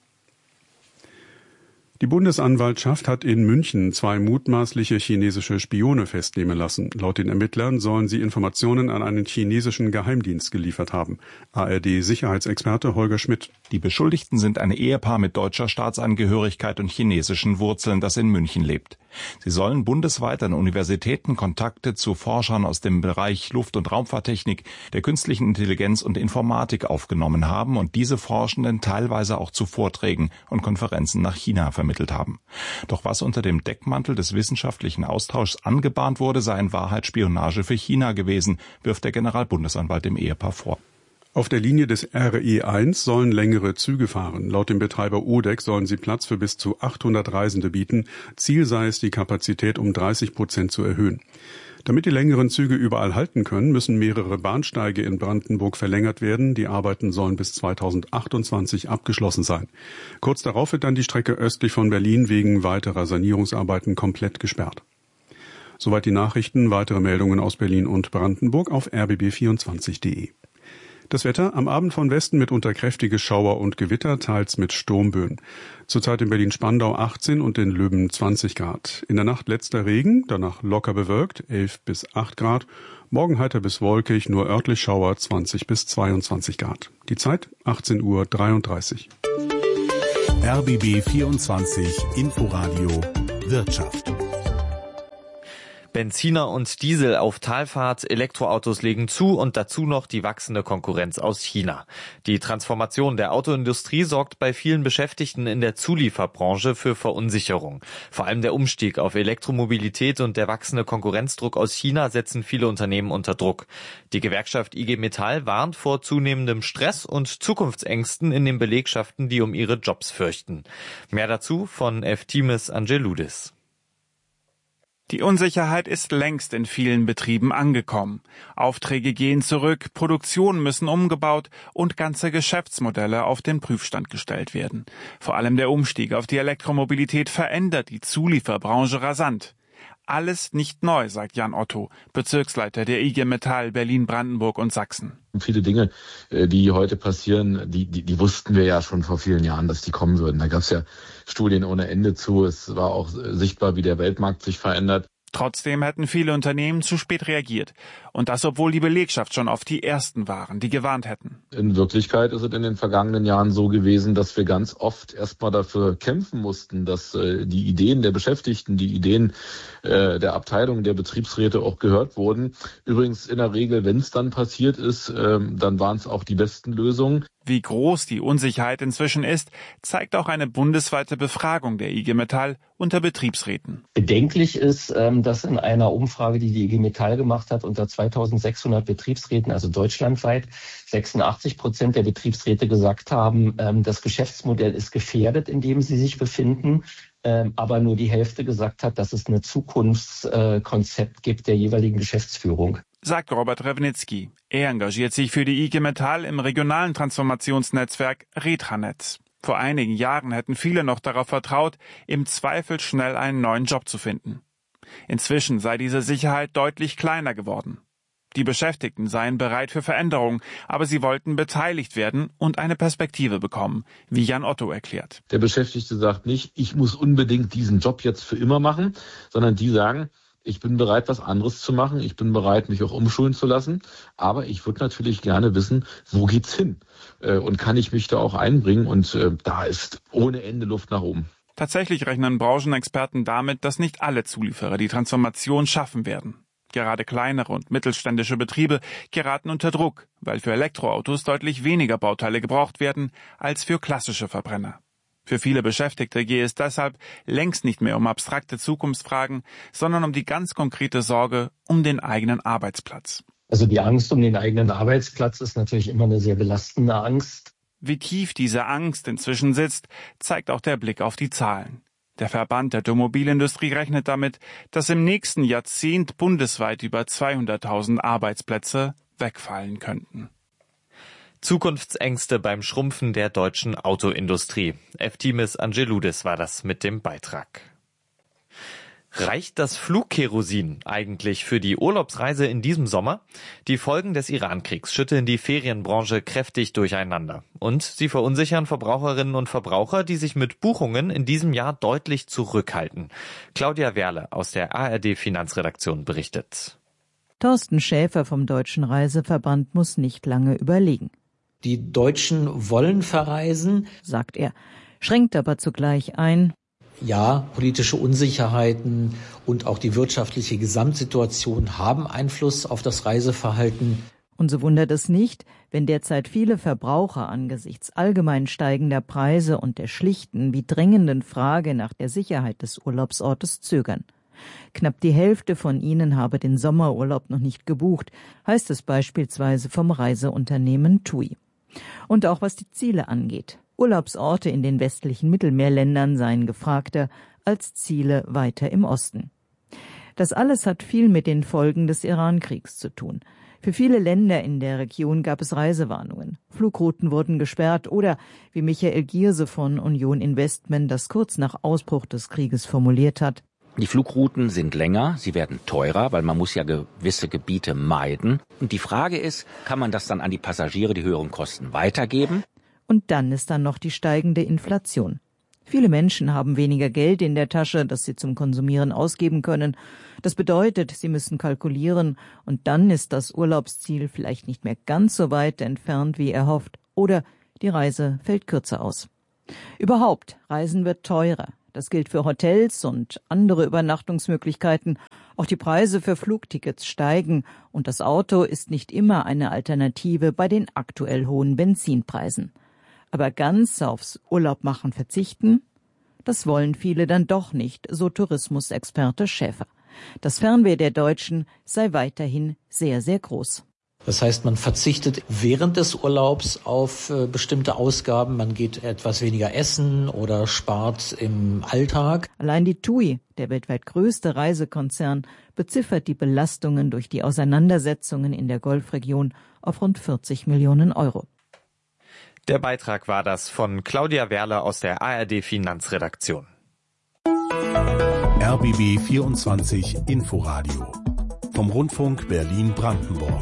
Die Bundesanwaltschaft hat in München zwei mutmaßliche chinesische Spione festnehmen lassen. Laut den Ermittlern sollen sie Informationen an einen chinesischen Geheimdienst geliefert haben. A R D-Sicherheitsexperte Holger Schmidt. Die Beschuldigten sind ein Ehepaar mit deutscher Staatsangehörigkeit und chinesischen Wurzeln, das in München lebt. Sie sollen bundesweit an Universitäten Kontakte zu Forschern aus dem Bereich Luft- und Raumfahrttechnik, der künstlichen Intelligenz und Informatik aufgenommen haben und diese Forschenden teilweise auch zu Vorträgen und Konferenzen nach China vermittelt haben. Doch was unter dem Deckmantel des wissenschaftlichen Austauschs angebahnt wurde, sei in Wahrheit Spionage für China gewesen, wirft der Generalbundesanwalt dem Ehepaar vor. Auf der Linie des R E eins sollen längere Züge fahren. Laut dem Betreiber O D E C sollen sie Platz für bis zu achthundert Reisende bieten. Ziel sei es, die Kapazität um dreißig Prozent zu erhöhen. Damit die längeren Züge überall halten können, müssen mehrere Bahnsteige in Brandenburg verlängert werden. Die Arbeiten sollen bis zweitausendachtundzwanzig abgeschlossen sein. Kurz darauf wird dann die Strecke östlich von Berlin wegen weiterer Sanierungsarbeiten komplett gesperrt. Soweit die Nachrichten. Weitere Meldungen aus Berlin und Brandenburg auf r b b vierundzwanzig punkt d e. Das Wetter am Abend von Westen mitunter kräftige Schauer und Gewitter, teils mit Sturmböen. Zurzeit in Berlin-Spandau achtzehn und in Löben zwanzig Grad. In der Nacht letzter Regen, danach locker bewölkt, elf bis acht Grad. Morgen heiter bis wolkig, nur örtlich Schauer, zwanzig bis zweiundzwanzig Grad. Die Zeit achtzehn Uhr dreiunddreißig. R B B vierundzwanzig Inforadio Wirtschaft. Benziner und Diesel auf Talfahrt, Elektroautos legen zu und dazu noch die wachsende Konkurrenz aus China. Die Transformation der Autoindustrie sorgt bei vielen Beschäftigten in der Zulieferbranche für Verunsicherung. Vor allem der Umstieg auf Elektromobilität und der wachsende Konkurrenzdruck aus China setzen viele Unternehmen unter Druck. Die Gewerkschaft I G Metall warnt vor zunehmendem Stress und Zukunftsängsten in den Belegschaften, die um ihre Jobs fürchten. Mehr dazu von Eftimis Angeloudis. Die Unsicherheit ist längst in vielen Betrieben angekommen. Aufträge gehen zurück, Produktionen müssen umgebaut und ganze Geschäftsmodelle auf den Prüfstand gestellt werden. Vor allem der Umstieg auf die Elektromobilität verändert die Zulieferbranche rasant. Alles nicht neu, sagt Jan Otto, Bezirksleiter der I G Metall Berlin, Brandenburg und Sachsen. Viele Dinge, die heute passieren, die, die, die wussten wir ja schon vor vielen Jahren, dass die kommen würden. Da gab es ja Studien ohne Ende zu. Es war auch sichtbar, wie der Weltmarkt sich verändert. Trotzdem hätten viele Unternehmen zu spät reagiert. Und das, obwohl die Belegschaft schon oft die Ersten waren, die gewarnt hätten. In Wirklichkeit ist es in den vergangenen Jahren so gewesen, dass wir ganz oft erstmal dafür kämpfen mussten, dass äh, die Ideen der Beschäftigten, die Ideen äh, der Abteilungen, der Betriebsräte auch gehört wurden. Übrigens in der Regel, wenn es dann passiert ist, äh, dann waren es auch die besten Lösungen. Wie groß die Unsicherheit inzwischen ist, zeigt auch eine bundesweite Befragung der I G Metall unter Betriebsräten. Bedenklich ist, dass in einer Umfrage, die die I G Metall gemacht hat, unter zweitausendsechshundert Betriebsräten, also deutschlandweit, sechsundachtzig Prozent der Betriebsräte gesagt haben, das Geschäftsmodell ist gefährdet, in dem sie sich befinden. Aber nur die Hälfte gesagt hat, dass es ein Zukunftskonzept gibt der jeweiligen Geschäftsführung. Sagt Robert Rewnitzki. Er engagiert sich für die I G Metall im regionalen Transformationsnetzwerk Retranet. Vor einigen Jahren hätten viele noch darauf vertraut, im Zweifel schnell einen neuen Job zu finden. Inzwischen sei diese Sicherheit deutlich kleiner geworden. Die Beschäftigten seien bereit für Veränderungen, aber sie wollten beteiligt werden und eine Perspektive bekommen, wie Jan Otto erklärt. Der Beschäftigte sagt nicht, ich muss unbedingt diesen Job jetzt für immer machen, sondern die sagen, ich bin bereit, was anderes zu machen. Ich bin bereit, mich auch umschulen zu lassen. Aber ich würde natürlich gerne wissen, wo geht's hin? Und kann ich mich da auch einbringen? Und da ist ohne Ende Luft nach oben. Tatsächlich rechnen Branchenexperten damit, dass nicht alle Zulieferer die Transformation schaffen werden. Gerade kleinere und mittelständische Betriebe geraten unter Druck, weil für Elektroautos deutlich weniger Bauteile gebraucht werden als für klassische Verbrenner. Für viele Beschäftigte gehe es deshalb längst nicht mehr um abstrakte Zukunftsfragen, sondern um die ganz konkrete Sorge um den eigenen Arbeitsplatz. Also die Angst um den eigenen Arbeitsplatz ist natürlich immer eine sehr belastende Angst. Wie tief diese Angst inzwischen sitzt, zeigt auch der Blick auf die Zahlen. Der Verband der Automobilindustrie rechnet damit, dass im nächsten Jahrzehnt bundesweit über zweihunderttausend Arbeitsplätze wegfallen könnten. Zukunftsängste beim Schrumpfen der deutschen Autoindustrie. Eftimis Angeloudis war das mit dem Beitrag. Reicht das Flugkerosin eigentlich für die Urlaubsreise in diesem Sommer? Die Folgen des Iran-Kriegs schütteln die Ferienbranche kräftig durcheinander. Und sie verunsichern Verbraucherinnen und Verbraucher, die sich mit Buchungen in diesem Jahr deutlich zurückhalten. Claudia Werle aus der A R D-Finanzredaktion berichtet. Thorsten Schäfer vom Deutschen Reiseverband muss nicht lange überlegen. Die Deutschen wollen verreisen, sagt er, schränkt aber zugleich ein. Ja, politische Unsicherheiten und auch die wirtschaftliche Gesamtsituation haben Einfluss auf das Reiseverhalten. Und so wundert es nicht, wenn derzeit viele Verbraucher angesichts allgemein steigender Preise und der schlichten wie drängenden Frage nach der Sicherheit des Urlaubsortes zögern. Knapp die Hälfte von ihnen habe den Sommerurlaub noch nicht gebucht, heißt es beispielsweise vom Reiseunternehmen TUI. Und auch was die Ziele angeht. Urlaubsorte in den westlichen Mittelmeerländern seien gefragter als Ziele weiter im Osten. Das alles hat viel mit den Folgen des Iran-Kriegs zu tun. Für viele Länder in der Region gab es Reisewarnungen. Flugrouten wurden gesperrt oder, wie Michael Gierse von Union Investment das kurz nach Ausbruch des Krieges formuliert hat: Die Flugrouten sind länger, sie werden teurer, weil man muss ja gewisse Gebiete meiden. Und die Frage ist, kann man das dann an die Passagiere, die höheren Kosten, weitergeben? Und dann ist dann noch die steigende Inflation. Viele Menschen haben weniger Geld in der Tasche, das sie zum Konsumieren ausgeben können. Das bedeutet, sie müssen kalkulieren und dann ist das Urlaubsziel vielleicht nicht mehr ganz so weit entfernt, wie erhofft. Oder die Reise fällt kürzer aus. Überhaupt, Reisen wird teurer. Das gilt für Hotels und andere Übernachtungsmöglichkeiten. Auch die Preise für Flugtickets steigen und das Auto ist nicht immer eine Alternative bei den aktuell hohen Benzinpreisen. Aber ganz aufs Urlaubmachen verzichten? Das wollen viele dann doch nicht, so Tourismusexperte Schäfer. Das Fernweh der Deutschen sei weiterhin sehr, sehr groß. Das heißt, man verzichtet während des Urlaubs auf äh, bestimmte Ausgaben. Man geht etwas weniger essen oder spart im Alltag. Allein die T U I, der weltweit größte Reisekonzern, beziffert die Belastungen durch die Auseinandersetzungen in der Golfregion auf rund vierzig Millionen Euro. Der Beitrag war das von Claudia Werle aus der A R D Finanzredaktion. R B B vierundzwanzig Inforadio vom Rundfunk Berlin-Brandenburg.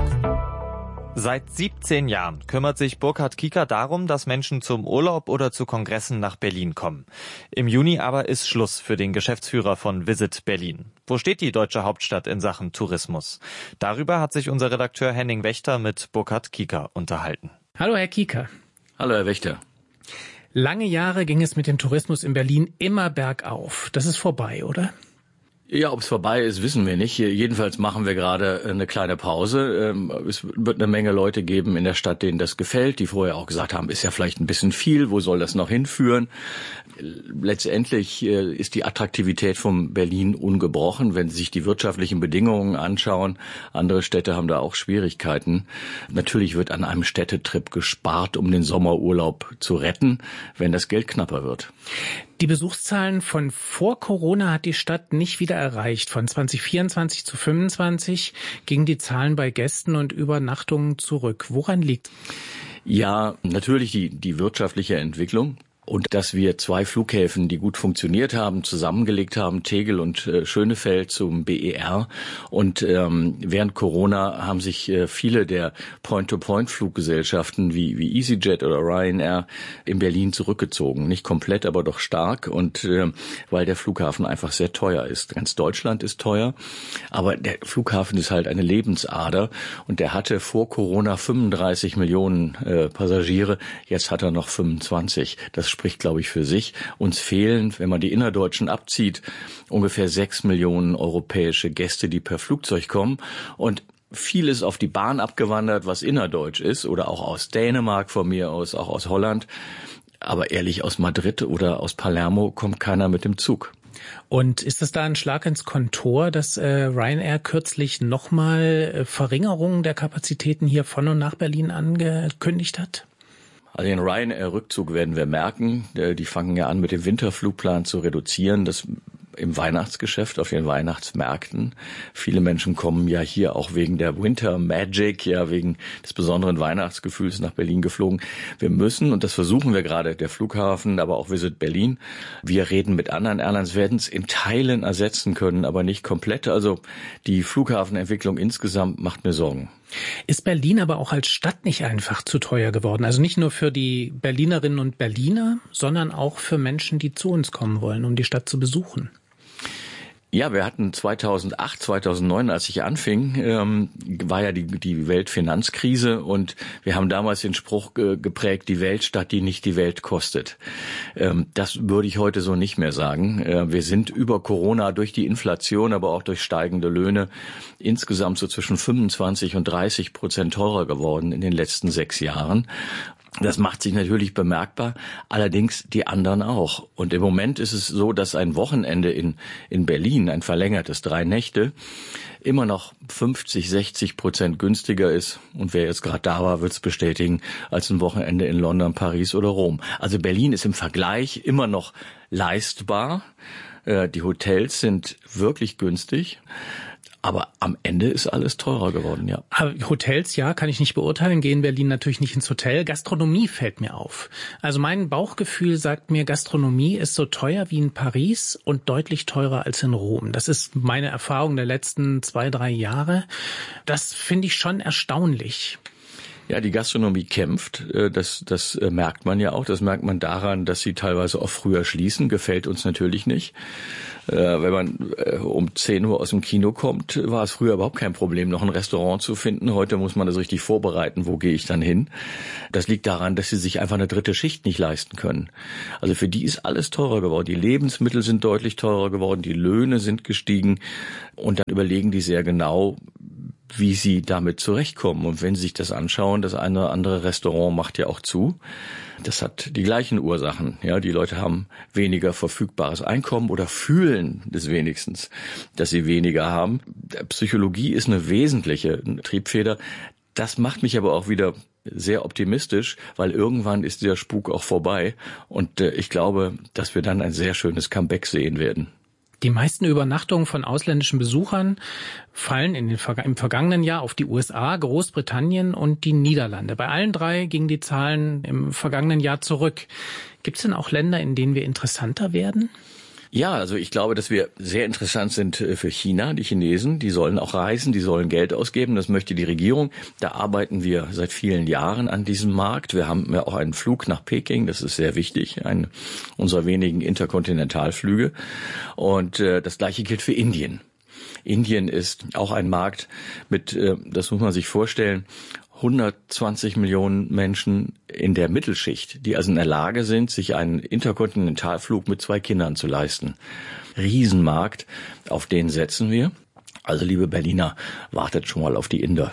Seit siebzehn Jahren kümmert sich Burkhard Kieker darum, dass Menschen zum Urlaub oder zu Kongressen nach Berlin kommen. Im Juni aber ist Schluss für den Geschäftsführer von Visit Berlin. Wo steht die deutsche Hauptstadt in Sachen Tourismus? Darüber hat sich unser Redakteur Henning Wächter mit Burkhard Kieker unterhalten. Hallo Herr Kieker. Hallo Herr Wächter. Lange Jahre ging es mit dem Tourismus in Berlin immer bergauf. Das ist vorbei, oder? Ja, ob es vorbei ist, wissen wir nicht. Jedenfalls machen wir gerade eine kleine Pause. Es wird eine Menge Leute geben in der Stadt, denen das gefällt, die vorher auch gesagt haben, ist ja vielleicht ein bisschen viel, wo soll das noch hinführen? Letztendlich ist die Attraktivität von Berlin ungebrochen, wenn Sie sich die wirtschaftlichen Bedingungen anschauen. Andere Städte haben da auch Schwierigkeiten. Natürlich wird an einem Städtetrip gespart, um den Sommerurlaub zu retten, wenn das Geld knapper wird. Die Besuchszahlen von vor Corona hat die Stadt nicht wieder erreicht. Von zwanzig vierundzwanzig zu fünfundzwanzig gingen die Zahlen bei Gästen und Übernachtungen zurück. Woran liegt's? Ja, natürlich die, die wirtschaftliche Entwicklung. Und dass wir zwei Flughäfen, die gut funktioniert haben, zusammengelegt haben, Tegel und äh, Schönefeld zum B E R. Und ähm, während Corona haben sich äh, viele der Point-to-Point-Fluggesellschaften wie, wie EasyJet oder Ryanair in Berlin zurückgezogen. Nicht komplett, aber doch stark. Und äh, weil der Flughafen einfach sehr teuer ist. Ganz Deutschland ist teuer, aber der Flughafen ist halt eine Lebensader. Und der hatte vor Corona fünfunddreißig Millionen äh, Passagiere. Jetzt hat er noch fünfundzwanzig. Das spricht, glaube ich, für sich. Uns fehlen, wenn man die Innerdeutschen abzieht, ungefähr sechs Millionen europäische Gäste, die per Flugzeug kommen. Und viel ist auf die Bahn abgewandert, was innerdeutsch ist, oder auch aus Dänemark von mir aus, auch aus Holland. Aber ehrlich, aus Madrid oder aus Palermo kommt keiner mit dem Zug. Und ist das da ein Schlag ins Kontor, dass äh, Ryanair kürzlich nochmal äh, Verringerungen der Kapazitäten hier von und nach Berlin angekündigt hat? Also den Ryanair-Rückzug werden wir merken. Die fangen ja an, mit dem Winterflugplan zu reduzieren. Das im Weihnachtsgeschäft, auf den Weihnachtsmärkten. Viele Menschen kommen ja hier auch wegen der Winter Magic, ja wegen des besonderen Weihnachtsgefühls nach Berlin geflogen. Wir müssen, und das versuchen wir gerade, der Flughafen, aber auch Visit Berlin, wir reden mit anderen Airlines, werden es in Teilen ersetzen können, aber nicht komplett. Also die Flughafenentwicklung insgesamt macht mir Sorgen. Ist Berlin aber auch als Stadt nicht einfach zu teuer geworden? Also nicht nur für die Berlinerinnen und Berliner, sondern auch für Menschen, die zu uns kommen wollen, um die Stadt zu besuchen. Ja, wir hatten zweitausendacht, zweitausendneun, als ich anfing, ähm, war ja die, die Weltfinanzkrise und wir haben damals den Spruch ge- geprägt, die Weltstadt, die nicht die Welt kostet. Ähm, das würde ich heute so nicht mehr sagen. Äh, wir sind über Corona durch die Inflation, aber auch durch steigende Löhne insgesamt so zwischen fünfundzwanzig und dreißig Prozent teurer geworden in den letzten sechs Jahren. Das macht sich natürlich bemerkbar, allerdings die anderen auch. Und im Moment ist es so, dass ein Wochenende in, in Berlin, ein verlängertes drei Nächte, immer noch fünfzig, sechzig Prozent günstiger ist. Und wer jetzt gerade da war, wird es bestätigen, als ein Wochenende in London, Paris oder Rom. Also Berlin ist im Vergleich immer noch leistbar. Die Hotels sind wirklich günstig. Aber am Ende ist alles teurer geworden, ja. Aber Hotels, ja, kann ich nicht beurteilen. Gehe in Berlin natürlich nicht ins Hotel. Gastronomie fällt mir auf. Also mein Bauchgefühl sagt mir, Gastronomie ist so teuer wie in Paris und deutlich teurer als in Rom. Das ist meine Erfahrung der letzten zwei, drei Jahre. Das finde ich schon erstaunlich. Ja, die Gastronomie kämpft. Das, das merkt man ja auch. Das merkt man daran, dass sie teilweise auch früher schließen. Gefällt uns natürlich nicht. Wenn man um zehn Uhr aus dem Kino kommt, war es früher überhaupt kein Problem, noch ein Restaurant zu finden. Heute muss man das richtig vorbereiten. Wo gehe ich dann hin? Das liegt daran, dass sie sich einfach eine dritte Schicht nicht leisten können. Also für die ist alles teurer geworden. Die Lebensmittel sind deutlich teurer geworden. Die Löhne sind gestiegen. Und dann überlegen die sehr genau, wie sie damit zurechtkommen. Und wenn Sie sich das anschauen, das eine oder andere Restaurant macht ja auch zu. Das hat die gleichen Ursachen. Ja, die Leute haben weniger verfügbares Einkommen oder fühlen es wenigstens, dass sie weniger haben. Psychologie ist eine wesentliche Triebfeder. Das macht mich aber auch wieder sehr optimistisch, weil irgendwann ist der Spuk auch vorbei. Und äh, ich glaube, dass wir dann ein sehr schönes Comeback sehen werden. Die meisten Übernachtungen von ausländischen Besuchern fallen in den, im vergangenen Jahr auf die U S A, Großbritannien und die Niederlande. Bei allen drei gingen die Zahlen im vergangenen Jahr zurück. Gibt es denn auch Länder, in denen wir interessanter werden? Ja, also ich glaube, dass wir sehr interessant sind für China. Die Chinesen, die sollen auch reisen, die sollen Geld ausgeben. Das möchte die Regierung. Da arbeiten wir seit vielen Jahren an diesem Markt. Wir haben ja auch einen Flug nach Peking. Das ist sehr wichtig. Ein unserer wenigen Interkontinentalflüge. Und äh, das Gleiche gilt für Indien. Indien ist auch ein Markt mit, äh, das muss man sich vorstellen, hundertzwanzig Millionen Menschen in der Mittelschicht, die also in der Lage sind, sich einen Interkontinentalflug mit zwei Kindern zu leisten. Riesenmarkt, auf den setzen wir. Also liebe Berliner, wartet schon mal auf die Inder.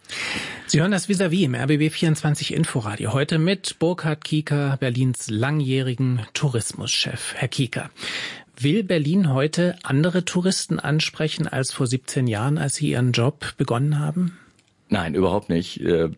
Sie hören das Vis-à-vis im R B B vierundzwanzig Inforadio. Heute mit Burkhard Kieker, Berlins langjährigen Tourismuschef. Herr Kieker, will Berlin heute andere Touristen ansprechen als vor siebzehn Jahren, als Sie Ihren Job begonnen haben? Nein, überhaupt nicht.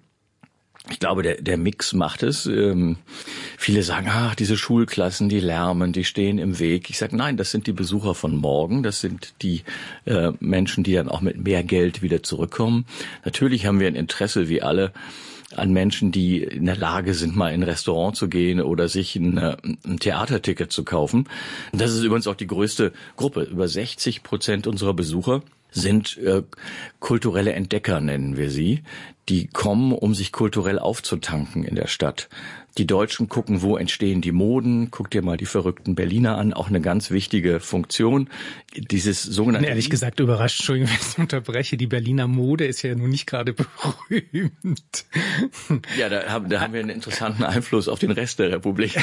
Ich glaube, der, der Mix macht es. Viele sagen, ach, diese Schulklassen, die lärmen, die stehen im Weg. Ich sage, nein, das sind die Besucher von morgen. Das sind die äh, Menschen, die dann auch mit mehr Geld wieder zurückkommen. Natürlich haben wir ein Interesse, wie alle, an Menschen, die in der Lage sind, mal in ein Restaurant zu gehen oder sich ein, ein Theaterticket zu kaufen. Das ist übrigens auch die größte Gruppe. Über sechzig Prozent unserer Besucher sind äh, kulturelle Entdecker, nennen wir sie. Die kommen, um sich kulturell aufzutanken in der Stadt. Die Deutschen gucken, wo entstehen die Moden. Guck dir mal die verrückten Berliner an. Auch eine ganz wichtige Funktion. Dieses sogenannte... Ehrlich gesagt überrascht, Entschuldigung, wenn ich unterbreche. Die Berliner Mode ist ja nun nicht gerade berühmt. Ja, da haben, da haben wir einen interessanten Einfluss auf den Rest der Republik.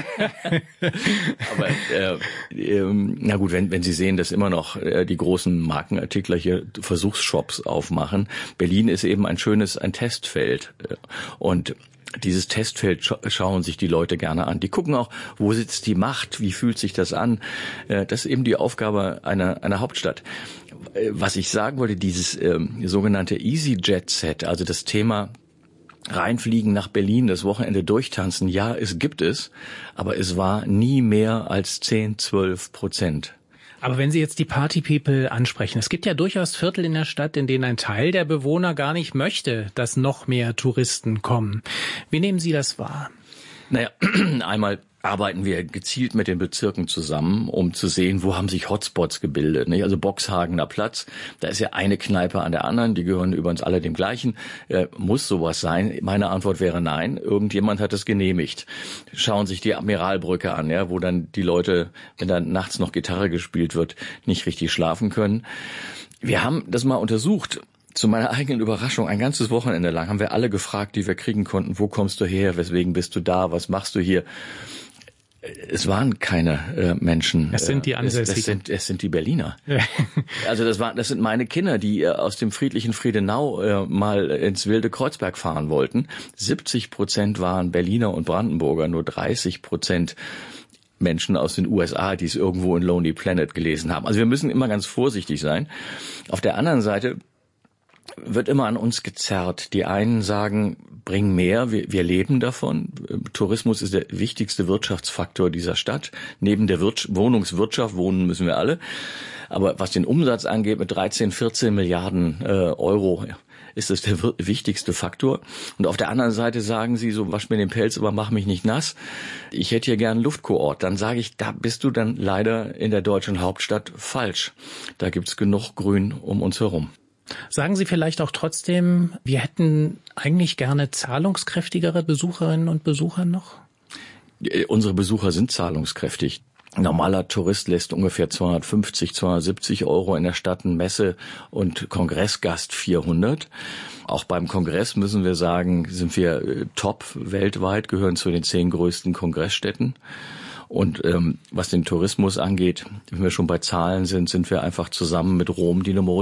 Aber äh, äh, na gut, wenn, wenn Sie sehen, dass immer noch äh, die großen Markenartikler hier Versuchsshops aufmachen. Berlin ist eben ein schönes, ein Testfeld. Und dieses Testfeld scha- schauen sich die Leute gerne an. Die gucken auch, wo sitzt die Macht, wie fühlt sich das an. Das ist eben die Aufgabe einer, einer Hauptstadt. Was ich sagen wollte, dieses ähm, sogenannte EasyJet-Set, also das Thema reinfliegen nach Berlin, das Wochenende durchtanzen, ja, es gibt es, aber es war nie mehr als zehn, zwölf Prozent. Aber wenn Sie jetzt die Party-People ansprechen, es gibt ja durchaus Viertel in der Stadt, in denen ein Teil der Bewohner gar nicht möchte, dass noch mehr Touristen kommen. Wie nehmen Sie das wahr? Naja, einmal arbeiten wir gezielt mit den Bezirken zusammen, um zu sehen, wo haben sich Hotspots gebildet. Also Boxhagener Platz, da ist ja eine Kneipe an der anderen, die gehören übrigens alle dem gleichen. Äh, muss sowas sein? Meine Antwort wäre nein. Irgendjemand hat es genehmigt. Schauen sich die Admiralbrücke an, ja, wo dann die Leute, wenn dann nachts noch Gitarre gespielt wird, nicht richtig schlafen können. Wir haben das mal untersucht. Zu meiner eigenen Überraschung, ein ganzes Wochenende lang haben wir alle gefragt, die wir kriegen konnten, wo kommst du her, weswegen bist du da, was machst du hier? Es waren keine äh, Menschen. Es sind die Ansässigen. Es, es, sind, es sind die Berliner. Ja. Also das waren, das sind meine Kinder, die äh, aus dem friedlichen Friedenau äh, mal ins wilde Kreuzberg fahren wollten. siebzig Prozent waren Berliner und Brandenburger, nur dreißig Prozent Menschen aus den U S A, die es irgendwo in Lonely Planet gelesen haben. Also wir müssen immer ganz vorsichtig sein. Auf der anderen Seite wird immer an uns gezerrt. Die einen sagen, bring mehr, wir, wir leben davon. Tourismus ist der wichtigste Wirtschaftsfaktor dieser Stadt. Neben der Wirtschaft, Wohnungswirtschaft, wohnen müssen wir alle. Aber was den Umsatz angeht, mit dreizehn, vierzehn Milliarden äh, Euro ist das der wichtigste Faktor. Und auf der anderen Seite sagen sie so, wasch mir den Pelz, aber mach mich nicht nass. Ich hätte hier gern einen Luftkurort. Dann sage ich, da bist du dann leider in der deutschen Hauptstadt falsch. Da gibt's genug Grün um uns herum. Sagen Sie vielleicht auch trotzdem, wir hätten eigentlich gerne zahlungskräftigere Besucherinnen und Besucher noch? Unsere Besucher sind zahlungskräftig. Ein normaler Tourist lässt ungefähr zweihundertfünfzig, zweihundertsiebzig Euro in der Stadt, ein Messe- und Kongressgast vierhundert. Auch beim Kongress müssen wir sagen, sind wir top weltweit, gehören zu den zehn größten Kongressstädten. Und ähm, was den Tourismus angeht, wenn wir schon bei Zahlen sind, sind wir einfach zusammen mit Rom die Nummer